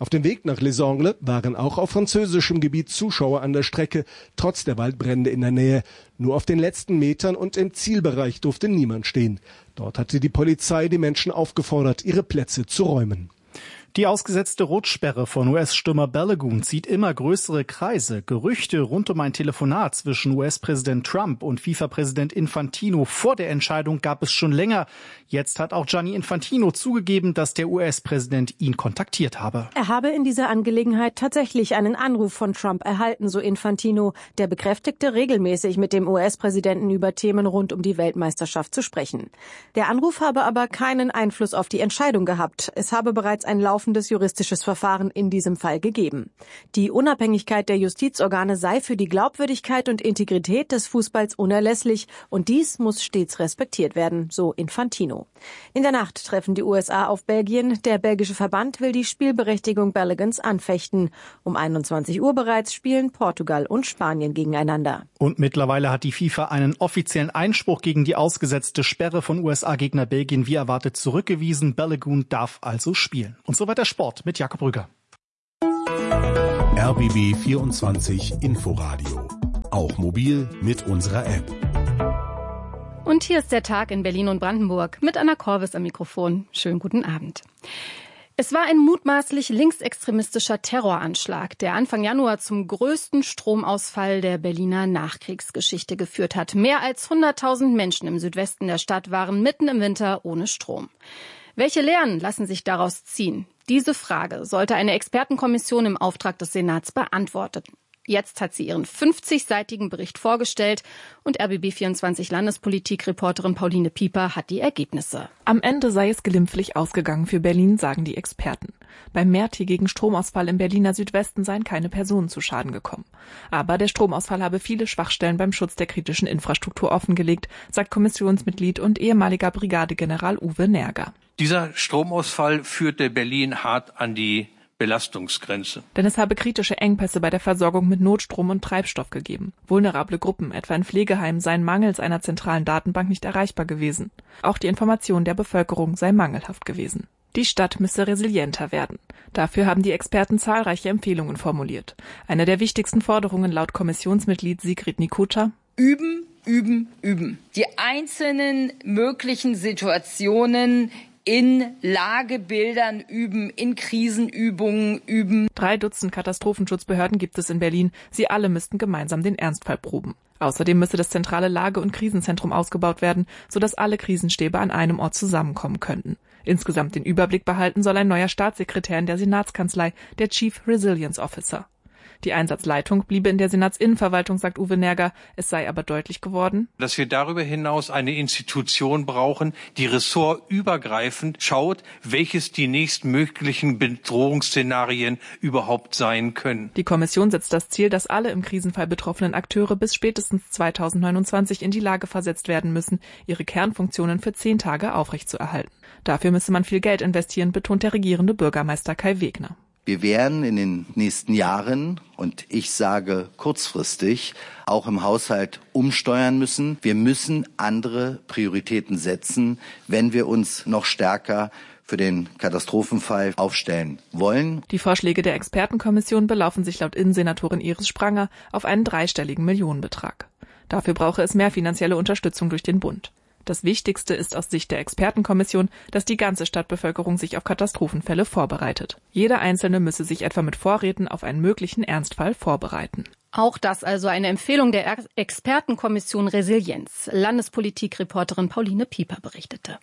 Auf dem Weg nach Les Angles waren auch auf französischem Gebiet Zuschauer an der Strecke, trotz der Waldbrände in der Nähe. Nur auf den letzten Metern und im Zielbereich durfte niemand stehen. Dort hatte die Polizei die Menschen aufgefordert, ihre Plätze zu räumen. Die ausgesetzte Rotsperre von US-Stürmer Balagoon zieht immer größere Kreise. Gerüchte rund um ein Telefonat zwischen US-Präsident Trump und FIFA-Präsident Infantino vor der Entscheidung gab es schon länger. Jetzt hat auch Gianni Infantino zugegeben, dass der US-Präsident ihn kontaktiert habe. Er habe in dieser Angelegenheit tatsächlich einen Anruf von Trump erhalten, so Infantino. Der bekräftigte, regelmäßig mit dem US-Präsidenten über Themen rund um die Weltmeisterschaft zu sprechen. Der Anruf habe aber keinen Einfluss auf die Entscheidung gehabt. Es habe bereits ein laufendes juristisches Verfahren in diesem Fall gegeben. Die Unabhängigkeit der Justizorgane sei für die Glaubwürdigkeit und Integrität des Fußballs unerlässlich und dies muss stets respektiert werden, so Infantino. In der Nacht treffen die USA auf Belgien. Der belgische Verband will die Spielberechtigung Balagons anfechten. Um 21 Uhr bereits spielen Portugal und Spanien gegeneinander. Und mittlerweile hat die FIFA einen offiziellen Einspruch gegen die ausgesetzte Sperre von USA-Gegner Belgien wie erwartet zurückgewiesen. Balagoon darf also spielen. Und so weiter Sport mit Jakob Rüger. RBB 24 Inforadio. Auch mobil mit unserer App. Und hier ist der Tag in Berlin und Brandenburg mit Anna Korvis am Mikrofon. Schönen guten Abend. Es war ein mutmaßlich linksextremistischer Terroranschlag, der Anfang Januar zum größten Stromausfall der Berliner Nachkriegsgeschichte geführt hat. Mehr als 100.000 Menschen im Südwesten der Stadt waren mitten im Winter ohne Strom. Welche Lehren lassen sich daraus ziehen? Diese Frage sollte eine Expertenkommission im Auftrag des Senats beantworten. Jetzt hat sie ihren 50-seitigen Bericht vorgestellt und RBB24-Landespolitik-Reporterin Pauline Pieper hat die Ergebnisse. Am Ende sei es glimpflich ausgegangen für Berlin, sagen die Experten. Beim mehrtägigen Stromausfall im Berliner Südwesten seien keine Personen zu Schaden gekommen. Aber der Stromausfall habe viele Schwachstellen beim Schutz der kritischen Infrastruktur offengelegt, sagt Kommissionsmitglied und ehemaliger Brigadegeneral Uwe Nerger. Dieser Stromausfall führte Berlin hart an die Belastungsgrenze. Denn es habe kritische Engpässe bei der Versorgung mit Notstrom und Treibstoff gegeben. Vulnerable Gruppen, etwa in Pflegeheimen, seien mangels einer zentralen Datenbank nicht erreichbar gewesen. Auch die Information der Bevölkerung sei mangelhaft gewesen. Die Stadt müsse resilienter werden. Dafür haben die Experten zahlreiche Empfehlungen formuliert. Eine der wichtigsten Forderungen laut Kommissionsmitglied Sigrid Nikuta: Üben, üben, üben. Die einzelnen möglichen Situationen in Lagebildern üben, in Krisenübungen üben. 3 Dutzend Katastrophenschutzbehörden gibt es in Berlin. Sie alle müssten gemeinsam den Ernstfall proben. Außerdem müsse das zentrale Lage- und Krisenzentrum ausgebaut werden, sodass alle Krisenstäbe an einem Ort zusammenkommen könnten. Insgesamt den Überblick behalten soll ein neuer Staatssekretär in der Senatskanzlei, der Chief Resilience Officer. Die Einsatzleitung bliebe in der Senatsinnenverwaltung, sagt Uwe Nerger. Es sei aber deutlich geworden, dass wir darüber hinaus eine Institution brauchen, die ressortübergreifend schaut, welches die nächstmöglichen Bedrohungsszenarien überhaupt sein können. Die Kommission setzt das Ziel, dass alle im Krisenfall betroffenen Akteure bis spätestens 2029 in die Lage versetzt werden müssen, ihre Kernfunktionen für 10 Tage aufrechtzuerhalten. Dafür müsse man viel Geld investieren, betont der regierende Bürgermeister Kai Wegner. Wir werden in den nächsten Jahren, und ich sage kurzfristig, auch im Haushalt umsteuern müssen. Wir müssen andere Prioritäten setzen, wenn wir uns noch stärker für den Katastrophenfall aufstellen wollen. Die Vorschläge der Expertenkommission belaufen sich laut Innensenatorin Iris Spranger auf einen 3-stelligen Millionenbetrag. Dafür brauche es mehr finanzielle Unterstützung durch den Bund. Das Wichtigste ist aus Sicht der Expertenkommission, dass die ganze Stadtbevölkerung sich auf Katastrophenfälle vorbereitet. Jeder Einzelne müsse sich etwa mit Vorräten auf einen möglichen Ernstfall vorbereiten. Auch das also eine Empfehlung der Expertenkommission Resilienz. Landespolitik-Reporterin Pauline Pieper berichtete.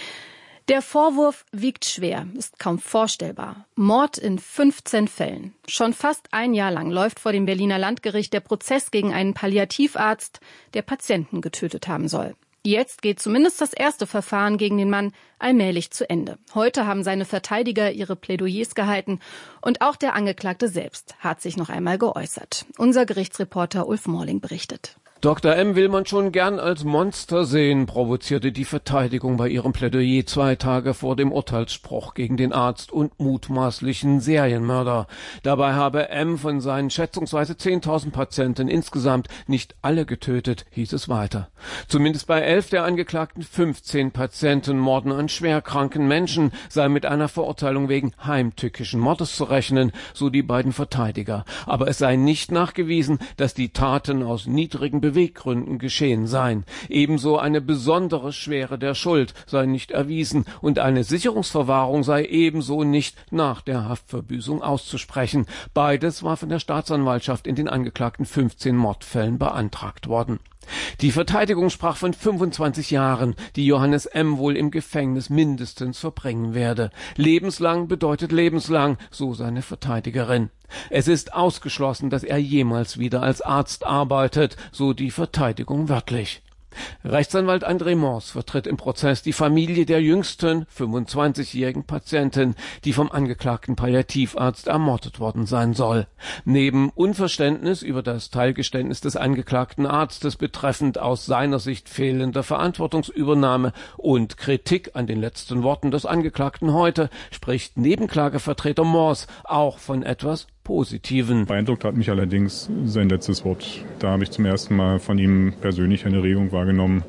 Der Vorwurf wiegt schwer, ist kaum vorstellbar. Mord in 15 Fällen. Schon fast ein Jahr lang läuft vor dem Berliner Landgericht der Prozess gegen einen Palliativarzt, der Patienten getötet haben soll. Jetzt geht zumindest das erste Verfahren gegen den Mann allmählich zu Ende. Heute haben seine Verteidiger ihre Plädoyers gehalten und auch der Angeklagte selbst hat sich noch einmal geäußert. Unser Gerichtsreporter Ulf Morling berichtet. Dr. M. will man schon gern als Monster sehen, provozierte die Verteidigung bei ihrem Plädoyer 2 Tage vor dem Urteilsspruch gegen den Arzt und mutmaßlichen Serienmörder. Dabei habe M. von seinen schätzungsweise 10.000 Patienten insgesamt nicht alle getötet, hieß es weiter. Zumindest bei 11 der angeklagten 15 Patientenmorden an schwerkranken Menschen sei mit einer Verurteilung wegen heimtückischen Mordes zu rechnen, so die beiden Verteidiger. Aber es sei nicht nachgewiesen, dass die Taten aus niedrigen Beweggründen geschehen seien. Ebenso eine besondere Schwere der Schuld sei nicht erwiesen und eine Sicherungsverwahrung sei ebenso nicht nach der Haftverbüßung auszusprechen. Beides war von der Staatsanwaltschaft in den angeklagten 15 Mordfällen beantragt worden. Die Verteidigung sprach von 25 Jahren, die Johannes M. wohl im Gefängnis mindestens verbringen werde. Lebenslang bedeutet lebenslang, so seine Verteidigerin. Es ist ausgeschlossen, dass er jemals wieder als Arzt arbeitet, so die Verteidigung wörtlich. Rechtsanwalt André Mors vertritt im Prozess die Familie der jüngsten 25-jährigen Patientin, die vom angeklagten Palliativarzt ermordet worden sein soll. Neben Unverständnis über das Teilgeständnis des angeklagten Arztes betreffend aus seiner Sicht fehlender Verantwortungsübernahme und Kritik an den letzten Worten des Angeklagten heute, spricht Nebenklagevertreter Mors auch von etwas Positiven. Beeindruckt hat mich allerdings sein letztes Wort. Da habe ich zum ersten Mal von ihm persönlich eine Regung wahrgenommen,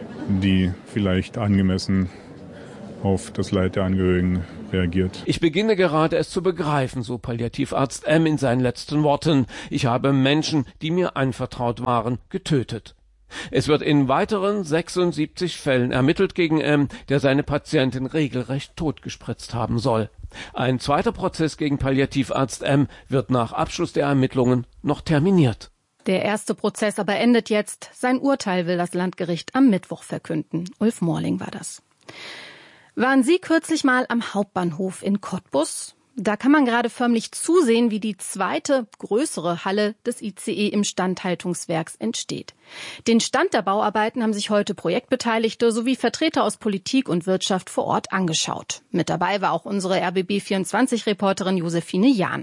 die vielleicht angemessen auf das Leid der Angehörigen reagiert. Ich beginne gerade es zu begreifen, so Palliativarzt M. in seinen letzten Worten. Ich habe Menschen, die mir anvertraut waren, getötet. Es wird in weiteren 76 Fällen ermittelt gegen M., der seine Patientin regelrecht totgespritzt haben soll. Ein zweiter Prozess gegen Palliativarzt M. wird nach Abschluss der Ermittlungen noch terminiert. Der erste Prozess aber endet jetzt. Sein Urteil will das Landgericht am Mittwoch verkünden. Ulf Morling war das. Waren Sie kürzlich mal am Hauptbahnhof in Cottbus? Da kann man gerade förmlich zusehen, wie die zweite, größere Halle des ICE im Standhaltungswerks entsteht. Den Stand der Bauarbeiten haben sich heute Projektbeteiligte sowie Vertreter aus Politik und Wirtschaft vor Ort angeschaut. Mit dabei war auch unsere RBB24-Reporterin Josephine Jahn.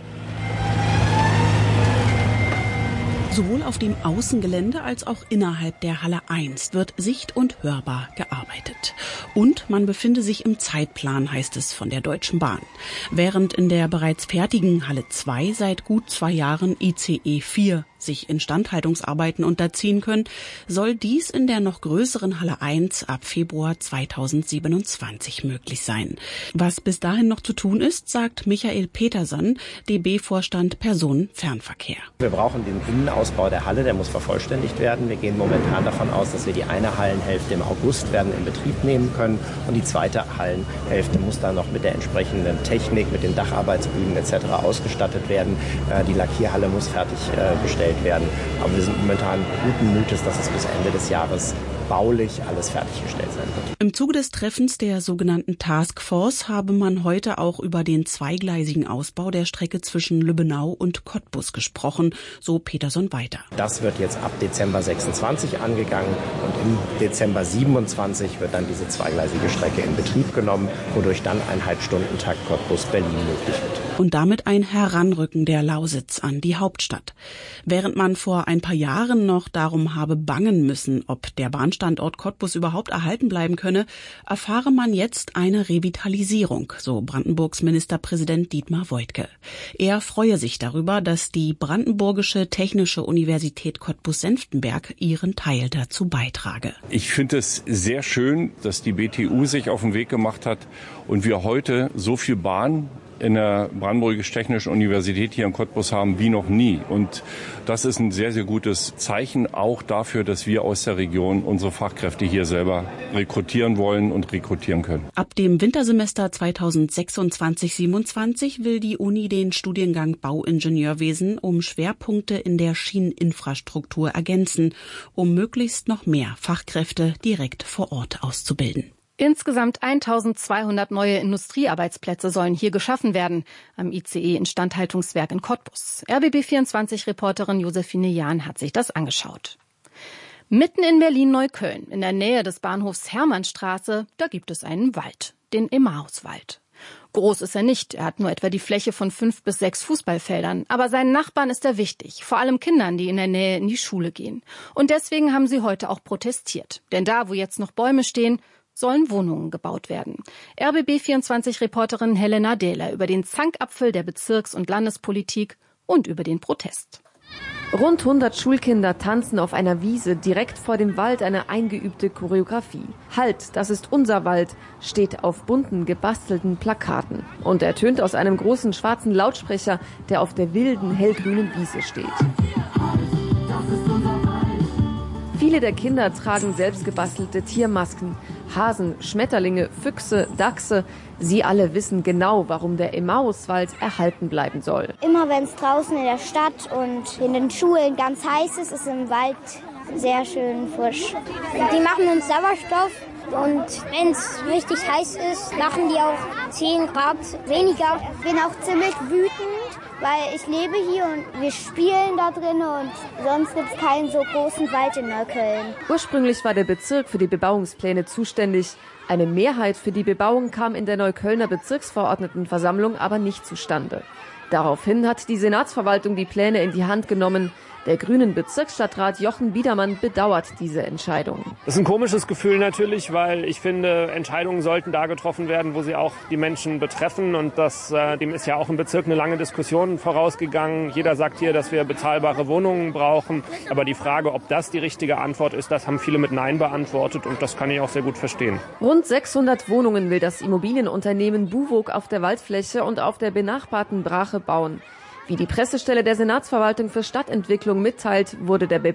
Sowohl auf dem Außengelände als auch innerhalb der Halle 1 wird sicht- und hörbar gearbeitet. Und man befinde sich im Zeitplan, heißt es von der Deutschen Bahn. Während in der bereits fertigen Halle 2 seit gut 2 Jahren ICE 4 sich Instandhaltungsarbeiten unterziehen können, soll dies in der noch größeren Halle 1 ab Februar 2027 möglich sein. Was bis dahin noch zu tun ist, sagt Michael Peterson, DB-Vorstand Personenfernverkehr. Wir brauchen den Innenausbau der Halle, der muss vervollständigt werden. Wir gehen momentan davon aus, dass wir die eine Hallenhälfte im August werden in Betrieb nehmen können und die zweite Hallenhälfte muss dann noch mit der entsprechenden Technik, mit den Dacharbeitsbühnen etc. ausgestattet werden. Die Lackierhalle muss fertiggestellt werden. Aber wir sind momentan guten Mutes, dass es bis Ende des Jahres baulich alles fertiggestellt sein wird. Im Zuge des Treffens der sogenannten Taskforce habe man heute auch über den zweigleisigen Ausbau der Strecke zwischen Lübbenau und Cottbus gesprochen, so Peterson weiter. Das wird jetzt ab Dezember 26 angegangen und im Dezember 27 wird dann diese zweigleisige Strecke in Betrieb genommen, wodurch dann ein Halbstundentakt Cottbus-Berlin möglich wird. Und damit ein Heranrücken der Lausitz an die Hauptstadt. Während man vor ein paar Jahren noch darum habe bangen müssen, ob der Bahnstandort Cottbus überhaupt erhalten bleiben könne, erfahre man jetzt eine Revitalisierung, so Brandenburgs Ministerpräsident Dietmar Woidke. Er freue sich darüber, dass die Brandenburgische Technische Universität Cottbus-Senftenberg ihren Teil dazu beitrage. Ich finde es sehr schön, dass die BTU sich auf den Weg gemacht hat und wir heute so viel Bahn in der Brandenburgisch-Technischen Universität hier in Cottbus haben wie noch nie. Und das ist ein sehr, sehr gutes Zeichen auch dafür, dass wir aus der Region unsere Fachkräfte hier selber rekrutieren wollen und rekrutieren können. Ab dem Wintersemester 2026/27 will die Uni den Studiengang Bauingenieurwesen um Schwerpunkte in der Schieneninfrastruktur ergänzen, um möglichst noch mehr Fachkräfte direkt vor Ort auszubilden. Insgesamt 1200 neue Industriearbeitsplätze sollen hier geschaffen werden, am ICE-Instandhaltungswerk in Cottbus. RBB24-Reporterin Josephine Jahn hat sich das angeschaut. Mitten in Berlin-Neukölln, in der Nähe des Bahnhofs Hermannstraße, da gibt es einen Wald, den Emmauswald. Groß ist er nicht, er hat nur etwa die Fläche von 5 bis 6 Fußballfeldern. Aber seinen Nachbarn ist er wichtig, vor allem Kindern, die in der Nähe in die Schule gehen. Und deswegen haben sie heute auch protestiert. Denn da, wo jetzt noch Bäume stehen, sollen Wohnungen gebaut werden. RBB24-Reporterin Helena Dehler über den Zankapfel der Bezirks- und Landespolitik und über den Protest. Rund 100 Schulkinder tanzen auf einer Wiese direkt vor dem Wald eine eingeübte Choreografie. Halt, das ist unser Wald, steht auf bunten, gebastelten Plakaten. Und ertönt aus einem großen schwarzen Lautsprecher, der auf der wilden, hellgrünen Wiese steht. Viele der Kinder tragen selbst gebastelte Tiermasken. Hasen, Schmetterlinge, Füchse, Dachse. Sie alle wissen genau, warum der Emmauswald erhalten bleiben soll. Immer wenn es draußen in der Stadt und in den Schulen ganz heiß ist, ist im Wald sehr schön frisch. Die machen uns Sauerstoff und wenn es richtig heiß ist, machen die auch 10 Grad weniger. Ich bin auch ziemlich wütend, weil ich lebe hier und wir spielen da drin und sonst gibt es keinen so großen Wald in Neukölln. Ursprünglich war der Bezirk für die Bebauungspläne zuständig. Eine Mehrheit für die Bebauung kam in der Neuköllner Bezirksverordnetenversammlung aber nicht zustande. Daraufhin hat die Senatsverwaltung die Pläne in die Hand genommen. Der grünen Bezirksstadtrat Jochen Biedermann bedauert diese Entscheidung. Das ist ein komisches Gefühl natürlich, weil ich finde, Entscheidungen sollten da getroffen werden, wo sie auch die Menschen betreffen. Und dem ist ja auch im Bezirk eine lange Diskussion vorausgegangen. Jeder sagt hier, dass wir bezahlbare Wohnungen brauchen. Aber die Frage, ob das die richtige Antwort ist, das haben viele mit Nein beantwortet. Und das kann ich auch sehr gut verstehen. Rund 600 Wohnungen will das Immobilienunternehmen Buwog auf der Waldfläche und auf der benachbarten Brache bauen. Wie die Pressestelle der Senatsverwaltung für Stadtentwicklung mitteilt, wurde der